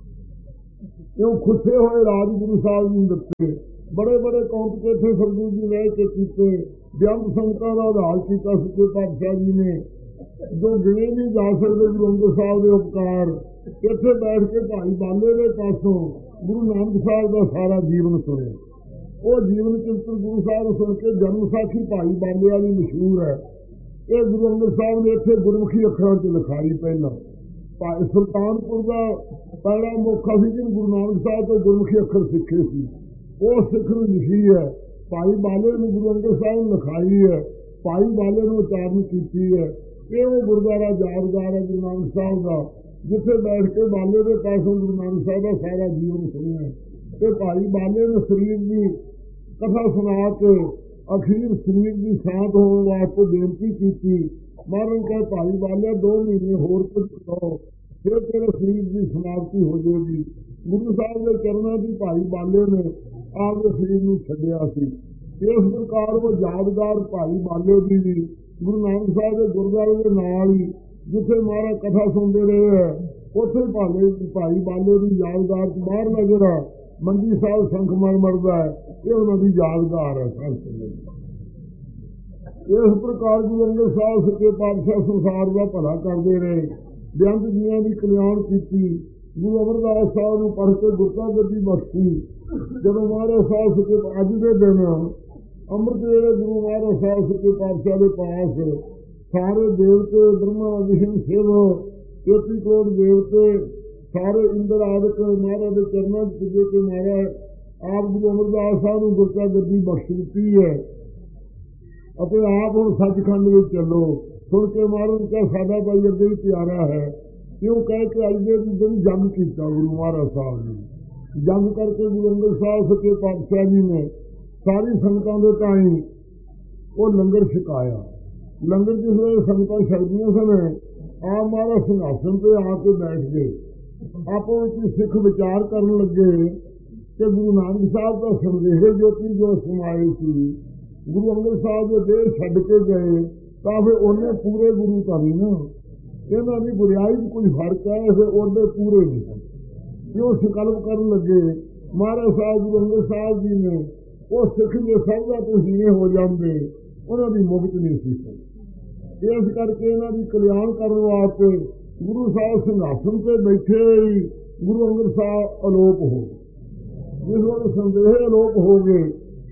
ਕਿਉਂ ਖੁੱਸੇ ਹੋਏ ਰਾਜ ਗੁਰੂ ਸਾਹਿਬ ਜੀ ਨੂੰ ਦਿੱਤੇ। ਬੜੇ ਬੜੇ ਕੌਂਟ ਕੇ ਇੱਥੇ ਸਰਦੂ ਜੀ ਰਹਿ ਕੇ ਕੀਤੇ, ਬੇਅੰਤ ਸੰਗਤਾਂ ਦਾ ਉਧਾਰ ਕੀਤਾ ਸੱਚੇ ਪਾਤਸ਼ਾਹ ਜੀ ਨੇ, ਜੋ ਗਿਣੇ ਨਹੀਂ ਜਾ ਸਕਦੇ ਗੁਰੂ ਅੰਗਦ ਸਾਹਿਬ ਦੇ ਉਪਕਾਰ। ਇੱਥੇ ਬੈਠ ਕੇ ਭਾਈ ਬਾਲੇ ਦੇ ਪਾਸੋਂ ਗੁਰੂ ਨਾਨਕ ਸਾਹਿਬ ਦਾ ਸਾਰਾ ਜੀਵਨ ਸੁਣਿਆ। ਉਹ ਜੀਵਨ ਚਿੰਤਨ ਗੁਰੂ ਸਾਹਿਬ ਸੁਣ ਕੇ ਜਨਮ ਸਾਖੀ ਭਾਈ ਬਾਲੇ ਵਾਲੀ ਮਸ਼ਹੂਰ ਹੈ। ਇਹ ਗੁਰੂ ਅੰਗਦ ਸਾਹਿਬ ਨੇ ਇੱਥੇ ਗੁਰਮੁਖੀ ਅੱਖਰਾਂ 'ਚ ਲਿਖਾਈ ਪਹਿਲਾਂ। ਭਾਈ ਸੁਲਤਾਨਪੁਰ ਦਾ ਪਹਿਲਾ ਮੁੱਖ ਸੀ ਜਿਹਨੂੰ ਗੁਰੂ ਨਾਨਕ ਸਾਹਿਬ ਤੋਂ ਗੁਰਮੁਖੀ ਅੱਖਰ ਸਿੱਖੇ ਸੀ, ਉਹ ਸਿੱਖ ਨੂੰ ਲਿਖੀ ਹੈ। ਭਾਈ ਬਾਲੇ ਨੂੰ ਗੁਰੂ ਅੰਗਦ ਸਾਹਿਬ ਨੂੰ ਲਿਖਾਈ ਹੈ, ਭਾਈ ਬਾਲੇ ਨੂੰ ਉਚਾਰਨ ਕੀਤੀ ਹੈ। ਇਹ ਉਹ ਗੁਰਦੁਆਰਾ ਯਾਦਗਾਰ ਹੈ ਗੁਰੂ ਨਾਨਕ ਸਾਹਿਬ ਦਾ, ਜਿੱਥੇ ਬੈਠ ਕੇ ਬਾਲੇ ਦੇ ਪਾਸੋਂ ਗੁਰੂ ਨਾਨਕ ਸਾਹਿਬ ਦਾ ਸਾਰਾ ਜੀਵਨ ਸੁਣਿਆ। ਤੇ ਭਾਈ ਬਾਲੇ ਨੇ ਸਰੀਰ ਦੀ ਕਥਾ ਸੁਣਾ ਕੇ ਅਖੀਰ ਸਰੀਰ ਦੀ ਸ਼ਾਂਤ ਹੋਣ ਵਾਸਤੇ ਬੇਨਤੀ ਕੀਤੀ। ਮਹਾਰਾਜ ਕਹੇ ਭਾਈ ਬਾਲਿਆ ਦੋ ਮਹੀਨੇ ਹੋਰ ਕੁਝ ਕਰੋ, ਫਿਰ ਤੇਰੇ ਸਰੀਰ ਦੀ ਸਮਾਪਤੀ ਹੋ ਜਾਏਗੀ। ਗੁਰੂ ਸਾਹਿਬ ਦੇ ਚਰਨਾਂ ਦੀ ਭਾਈ ਬਾਲੇ ਨੇ ਆਪਦੇ ਸਰੀਰ ਨੂੰ ਛੱਡਿਆ ਸੀ। ਇਸ ਪ੍ਰਕਾਰ ਉਹ ਯਾਦਗਾਰ ਭਾਈ ਬਾਲੇ ਦੀ ਵੀ ਗੁਰੂ ਨਾਨਕ ਸਾਹਿਬ ਦੇ ਗੁਰਦੁਆਰੇ ਦੇ ਨਾਲ ਹੀ, ਜਿੱਥੇ ਮਹਾਰਾਜ ਕਥਾ ਸੁਣਦੇ ਰਹੇ ਹੈ, ਉੱਥੇ ਭਾਲੇ ਭਾਈ ਬਾਲੇ ਦੀ ਯਾਦਗਾਰ ਬਾਹਰ ਨਜ਼ਰ ਆ ਮੰਜੀ ਸਾਹਿਬ ਸੰਖਮਰਮਰ ਦਾ ਹੈ, ਇਹ ਉਹਨਾਂ ਦੀ ਯਾਦਗਾਰ ਹੈ। ਇਸ ਪ੍ਰਕਾਰ ਗੁਰੂ ਅੰਗਦ ਸਾਹਿਬ ਸੱਚੇ ਪਾਤਸ਼ਾਹ ਸੰਸਾਰ ਦਾ ਭਲਾ ਕਰਦੇ ਰਹੇ, ਬੇਅੰਤ ਜੀਆਂ ਦੀ ਕਲਿਆਣ ਕੀਤੀ। ਗੁਰੂ ਅਮਰਦਾਸ ਸਾਹਿਬ ਨੂੰ ਪੜ੍ਹ ਕੇ ਗੁਰਤਾ ਗੱਦੀ ਬਖਸ਼ੀ। ਜਦੋਂ ਮਹਾਰਾਜ ਸਾਹਿਬ ਸੱਚੇ ਅੱਜ ਦੇ ਦਿਨ ਅੰਮ੍ਰਿਤ ਵੇਲੇ ਗੁਰੂ ਮਹਾਰਾਜ ਸਾਹਿਬ ਸੱਚੇ ਪਾਤਸ਼ਾਹ ਦੇ ਪਾਸ ਸਾਰੇ ਦੇਵਤੇ ਬ੍ਰਹਮਾ ਵਿਸ਼ਨੂੰ ਸ਼ਿਵ ਤੇਤੀ ਕਰੋੜ ਦੇਵਤੇ ਸਾਰੇ ਇੰਦਰ ਆਦਿਕ ਮਹਾਰਾਜ ਦੇ ਚਰਨਾਂ 'ਚ ਪੁੱਜੇ ਕੇ ਮਹਾਰਾਜ ਆਪ ਗੁਰੂ ਅਮਰਦਾਸ ਸਾਹਿਬ ਨੂੰ ਗੁਰਤਾ ਗੱਦੀ ਬਖਸ਼ ਦਿੱਤੀ ਹੈ ਅਤੇ ਆਪ ਹੁਣ ਸੱਚਖੰਡ ਵਿੱਚ ਚੱਲੋ। ਸੁਣ ਕੇ ਮਹਾਰਾਜ ਕਾ ਸਾਡਾ ਭਾਈ ਅੱਗੇ ਵੀ ਪਿਆਰਾ ਹੈ, ਕਿਉਂ ਕਹਿ ਕੇ ਅੱਜ ਦੇ ਦਿਨ ਜੰਗ ਕੀਤਾ ਗੁਰੂ ਮਹਾਰਾਜ ਸਾਹਿਬ ਨੇ। ਜੰਗ ਕਰਕੇ ਗੁਰੂ ਅੰਗਦ ਸਾਹਿਬ ਸੱਚੇ ਪਾਤਸ਼ਾਹ ਜੀ ਨੇ ਸਾਰੀ ਸੰਗਤਾਂ ਦੇ ਤਾਈਂ ਉਹ ਲੰਗਰ ਛਕਾਇਆ। ਲੰਗਰ ਜਿਸ ਵੇਲੇ ਸੰਗਤਾਂ ਛਕਦੀਆਂ ਸਨ, ਆਪ ਮਹਾਰਾਜ ਸਿੰਘਾਸਨ 'ਤੇ ਆ ਕੇ ਬੈਠ ਗਏ। ਆਪੋ ਵਿੱਚ ਸਿੱਖ ਵਿਚਾਰ ਕਰਨ ਲੱਗੇ ਕਿ ਗੁਰੂ ਨਾਨਕ ਸਾਹਿਬ ਦਾ ਸੰਦੇਹ ਜੋਤੀ ਜੋ ਸਮਾਏ ਸੀ, ਗੁਰੂ ਅੰਗਦ ਸਾਹਿਬ ਦੇ ਦੇਹ ਛੱਡ ਕੇ ਗਏ ਤਾਂ ਫਿਰ ਉਹਨੇ ਪੂਰੇ ਗੁਰੂ ਤਾਂ ਨਹੀਂ ਨਾ, ਇਹਨਾਂ ਦੀ ਬੁਰਾਈ 'ਚ ਕੁਝ ਫਰਕ ਹੈ, ਫਿਰ ਉਹਦੇ ਪੂਰੇ ਨਹੀਂ ਹਨ। ਕਿਉਂ ਸੰਕਲਪ ਕਰਨ ਲੱਗੇ ਮਹਾਰਾਜ ਸਾਹਿਬ ਗੁਰੂ ਅੰਗਦ ਸਾਹਿਬ ਜੀ ਨੇ, ਉਹ ਸਿੱਖ ਜੇ ਸਭ ਦਾ ਤਸੀਹੇ ਹੋ ਜਾਂਦੇ, ਉਹਨਾਂ ਦੀ ਮੁਕਤ ਨਹੀਂ ਸੀ। ਇਸ ਕਰਕੇ ਇਹਨਾਂ ਦੀ ਕਲਿਆਣ ਕਰਨ ਵਾਸਤੇ ਗੁਰੂ ਸਾਹਿਬ ਸਿੰਘਾਸਨ 'ਤੇ ਬੈਠੇ ਹੀ ਗੁਰੂ ਅੰਗਦ ਸਾਹਿਬ ਅਲੋਪ ਹੋ ਗਏ। ਜਿਸ ਵੇਲੇ ਸੰਦੇਹ ਅਲੋਪ ਹੋ ਗਏ,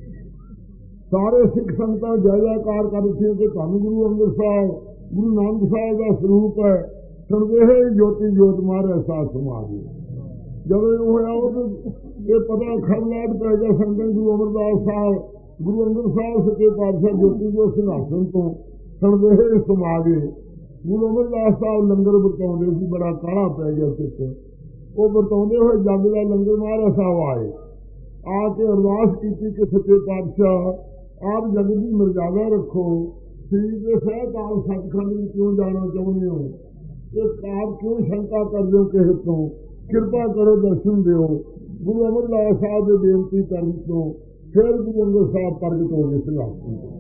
ਸਾਰੇ ਸਿੱਖ ਸੰਗਤਾਂ ਜੈ ਜੈਕਾਰ ਕਰਦੇ ਕਿ ਧੰਨ ਗੁਰੂ ਅੰਗਦ ਸਾਹਿਬ ਗੁਰੂ ਨਾਨਕ ਸਾਹਿਬ ਦਾ ਸਰੂਪ ਹੈ। ਸੰਦੇਹ ਜੋਤੀ ਜੋਤ ਮਹਾਰਾਜ ਸਾਹਿਬ ਸਮਾ ਗਏ। ਜਦੋਂ ਇਹ ਹੋਇਆ ਉਹ ਇਹ ਪਤਾ ਖਰਲਾਟ ਪੈ ਗਿਆ ਸੰਗਤ ਗੁਰੂ ਅਮਰਦਾਸ ਸਾਹਿਬ ਗੁਰੂ ਅੰਗਦ ਸਾਹਿਬ ਸੱਚੇ ਪਾਤਸ਼ਾਹ ਜੋਤੀ ਜੋਤ ਸਿੰਘਾਸਨ ਤੋਂ ਸੰਦੇਹ ਸਮਾ ਗਏ। ਗੁਰੂ ਅਮਰਦਾਸ ਸਾਹਿਬ ਲੰਗਰ ਵਰਤਾਉਂਦੇ ਸੀ, ਬੜਾ ਕਾਹਲਾ ਪੈ ਗਿਆ ਸਿੱਖ। ਉਹ ਵਰਤਾਉਂਦੇ ਹੋਏ ਜੱਗ ਦਾ ਲੰਗਰ ਮਹਾਰਾਜ ਸਾਹਿਬ ਆਏ, ਆ ਕੇ ਅਰਦਾਸ ਕੀਤੀ ਕਿ ਸੱਚੇ ਪਾਤਸ਼ਾਹ ਆਪ ਜਗ ਦੀ ਮਰਜ਼ਾਦਾ ਰੱਖੋ, ਸਰੀਰ ਦੇ ਸਹਿਕਾਲ ਸੱਚਖੰਡ ਵਿੱਚ ਕਿਉਂ ਜਾਣਾ ਚਾਹੁੰਦੇ ਹੋ, ਇਹ ਆਪ ਕਿਉਂ ਸ਼ੰਕਾ ਕਰਦੇ ਹੋ ਕਿਸੇ ਤੋਂ, ਕਿਰਪਾ ਕਰੋ ਦਰਸ਼ਨ ਦਿਓ। ਗੁਰੂ ਅਮਰਦਾਸ ਸਾਹਿਬ ਦੇ ਬੇਨਤੀ ਕਰਨ ਤੋਂ ਫਿਰ ਗੁਰੂ ਅੰਗਦ ਸਾਹਿਬ ਪ੍ਰਗਟ ਹੋ ਗਏ ਸਿੰਘਾਸਨ ਤੋਂ।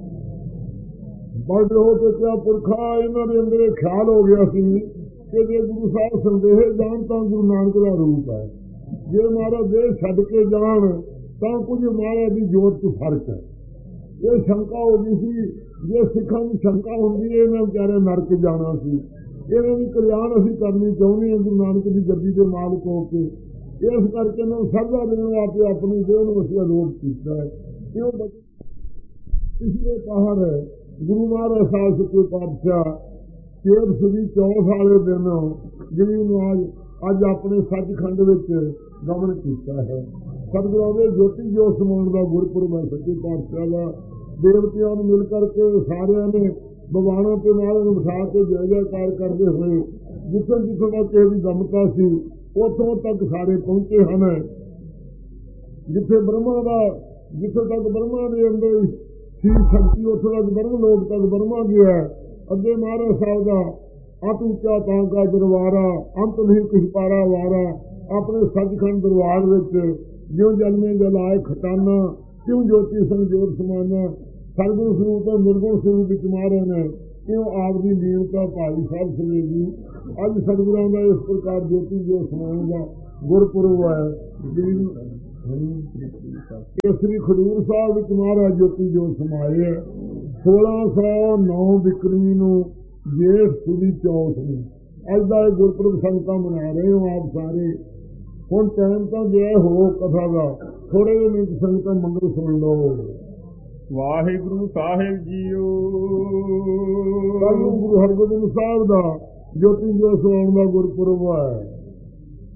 ਬੜੇ ਹੋ ਕੇ ਕਿਹਾ ਪੁਰਖਾ ਇਹਨਾਂ ਦੇ ਅੰਦਰ ਇਹ ਖਿਆਲ ਹੋ ਗਿਆ ਸੀ ਕਿ ਜੇ ਗੁਰੂ ਸਾਹਿਬ ਸੰਦੇਹ ਜਾਣ ਤਾਂ ਗੁਰੂ ਨਾਨਕ ਦਾ ਰੂਪ ਹੈ, ਜੇ ਮਹਾਰਾਜ ਦੇਹ ਛੱਡ ਕੇ ਜਾਣ ਤਾਂ ਕੁਝ ਮਹਾਰਾਜ ਦੀ ਜੋਤ 'ਚ ਫਰਕ ਹੈ। ਇਹ ਸ਼ੰਕਾ ਹੋ ਗਈ ਸੀ, ਜੇ ਸਿੱਖਾਂ ਦੀ ਸ਼ੰਕਾ ਹੁੰਦੀ ਹੈ ਇਹਨਾਂ ਵਿਚਾਰੇ ਨਰਕ ਜਾਣਾ ਸੀ। ਇਹਨਾਂ ਦੀ ਕਲਿਆਣ ਅਸੀਂ ਕਰਨੀ ਚਾਹੁੰਦੇ ਹਾਂ ਗੁਰੂ ਨਾਨਕ ਦੀ ਗੱਦੀ ਦੇ ਮਾਲਕ ਹੋ ਕੇ, ਇਸ ਕਰਕੇ ਇਹਨਾਂ ਨੂੰ ਸਰਦਾ ਦੇਣ ਵਾਸਤੇ ਆਪਣੀ ਦੇਹ ਨੂੰ ਅਸੀਂ ਅਲੋਪ ਕੀਤਾ ਹੈ। ਕਿਉਂ ਪਿਛਲੇ ਪਹਾੜ ਗੁਰੂ ਮਹਾਰਾਜ ਸਾਹਿਬ ਸੱਚੇ ਪਾਤਸ਼ਾਹ ਚੇਤ ਸੁਦੀ ਚੌਥ ਵਾਲੇ ਦਿਨ ਜਿਹੜੀ ਨੂੰ ਅੱਜ ਅੱਜ ਆਪਣੇ ਸੱਚਖੰਡ ਵਿੱਚ ਗਮਨ ਕੀਤਾ ਹੈ। ਸਤਿਗੁਰਾਂ ਦੇ ਜੋਤੀ ਜੋਤ ਸਮਾਉਣ ਦਾ ਗੁਰਪੁਰਬ ਹੈ ਸੱਚੇ ਪਾਤਸ਼ਾਹ ਦਾ। ਦੇਵਤਿਆਂ ਨੂੰ ਮਿਲ ਕਰਕੇ ਸਾਰਿਆਂ ਨੇ ਭਗਵਾਨਾਂ ਤੇ ਨਾਲ ਨੂੰ ਬਿਠਾ ਕੇ ਜੈ ਜੈਕਾਰ ਕਰਦੇ ਹੋਏ ਜਿੱਥੋਂ ਜਿੱਥੋਂ ਤੱਕ ਕਿਸੇ ਦੀ ਗਮਤਾ ਸੀ ਉੱਥੋਂ ਤੱਕ ਸਾਰੇ ਪਹੁੰਚੇ ਹਨ। ਜਿੱਥੇ ਬ੍ਰਹਮਾ ਦਾ ਜਿੱਥੋਂ ਤੱਕ ਬ੍ਰਹਮਾ ਦੇ ਅੰਦਰ ਸੀ ਸ਼ਕਤੀ, ਉੱਥੋਂ ਤੱਕ ਬ੍ਰਹਮ ਲੋਕ ਤੱਕ ਬ੍ਰਹਮਾ ਗਿਆ। ਅੱਗੇ ਮਹਾਰਾਜ ਸਾਹਿਬ ਦਾ ਅਤ ਉੱਚਾ ਤਾਂ ਕਾ ਦਰਬਾਰਾ, ਅੰਤ ਨਹੀਂ ਕਿਛ ਪਾਰਾ ਵਾਰਾ। ਆਪਣੇ ਸੱਚਖੰਡ ਦਰਬਾਰ ਵਿੱਚ ਜਿਉਂ ਜਨਮੇ ਜਲਾਏ ਖਟਾਨਾ, ਕਿਉਂ ਜੋਤੀ ਸੰਜੋਤ ਸਮਾਨਾ। ਸਰਗੁਣ ਸਰੂਪ ਤੋਂ ਨਿਰਗੁਣ ਸਰੂਪ ਵਿੱਚ ਮਹਾਰਾਜ ਨੇ ਕਿਉਂ ਆਪ ਦੀ ਲੀਨਤਾ ਭਾਈ ਸਾਹਿਬ ਸਮੇਗੀ। ਅੱਜ ਸਤਿਗੁਰਾਂ ਦਾ ਇਸ ਪ੍ਰਕਾਰ ਜੋਤੀ ਜੋਤ ਸਮਾਉਣ ਦਾ ਗੁਰਪੁਰਬ ਹੈ। ਇਹ ਸ੍ਰੀ ਖਡੂਰ ਸਾਹਿਬ ਵਿੱਚ ਮਹਾਰਾਜ ਜੋਤੀ ਜੋਤ ਸਮਾਏ। ਸੋਲਾਂ ਸੌ ਨੌ ਬਿਕਰਮੀ ਨੂੰ ਜੇਠ ਸੁਦੀ ਚੌਥ ਨੂੰ ਅੱਜ ਦਾ ਇਹ ਗੁਰਪੁਰਬ ਸੰਗਤਾਂ ਮਨਾ ਰਹੇ ਹੋ ਆਪ ਸਾਰੇ। ਹੁਣ ਟਾਈਮ ਤਾਂ ਗਿਆ ਹੋ ਕਥਾ ਦਾ, ਥੋੜੇ ਜਿਹੇ ਮਿੰਟ ਸੰਗਤਾਂ ਮੰਗਲ ਸੁਣ ਲਓ। ਵਾਹਿਗੁਰੂ ਸਾਹਿਬ ਜੀਓ। ਗੁਰੂ ਹਰਗੋਬਿੰਦ ਸਾਹਿਬ ਦਾ ਜੋਤੀ ਜੋ ਸੋਣ ਦਾ ਗੁਰਪੁਰਬ ਹੈ।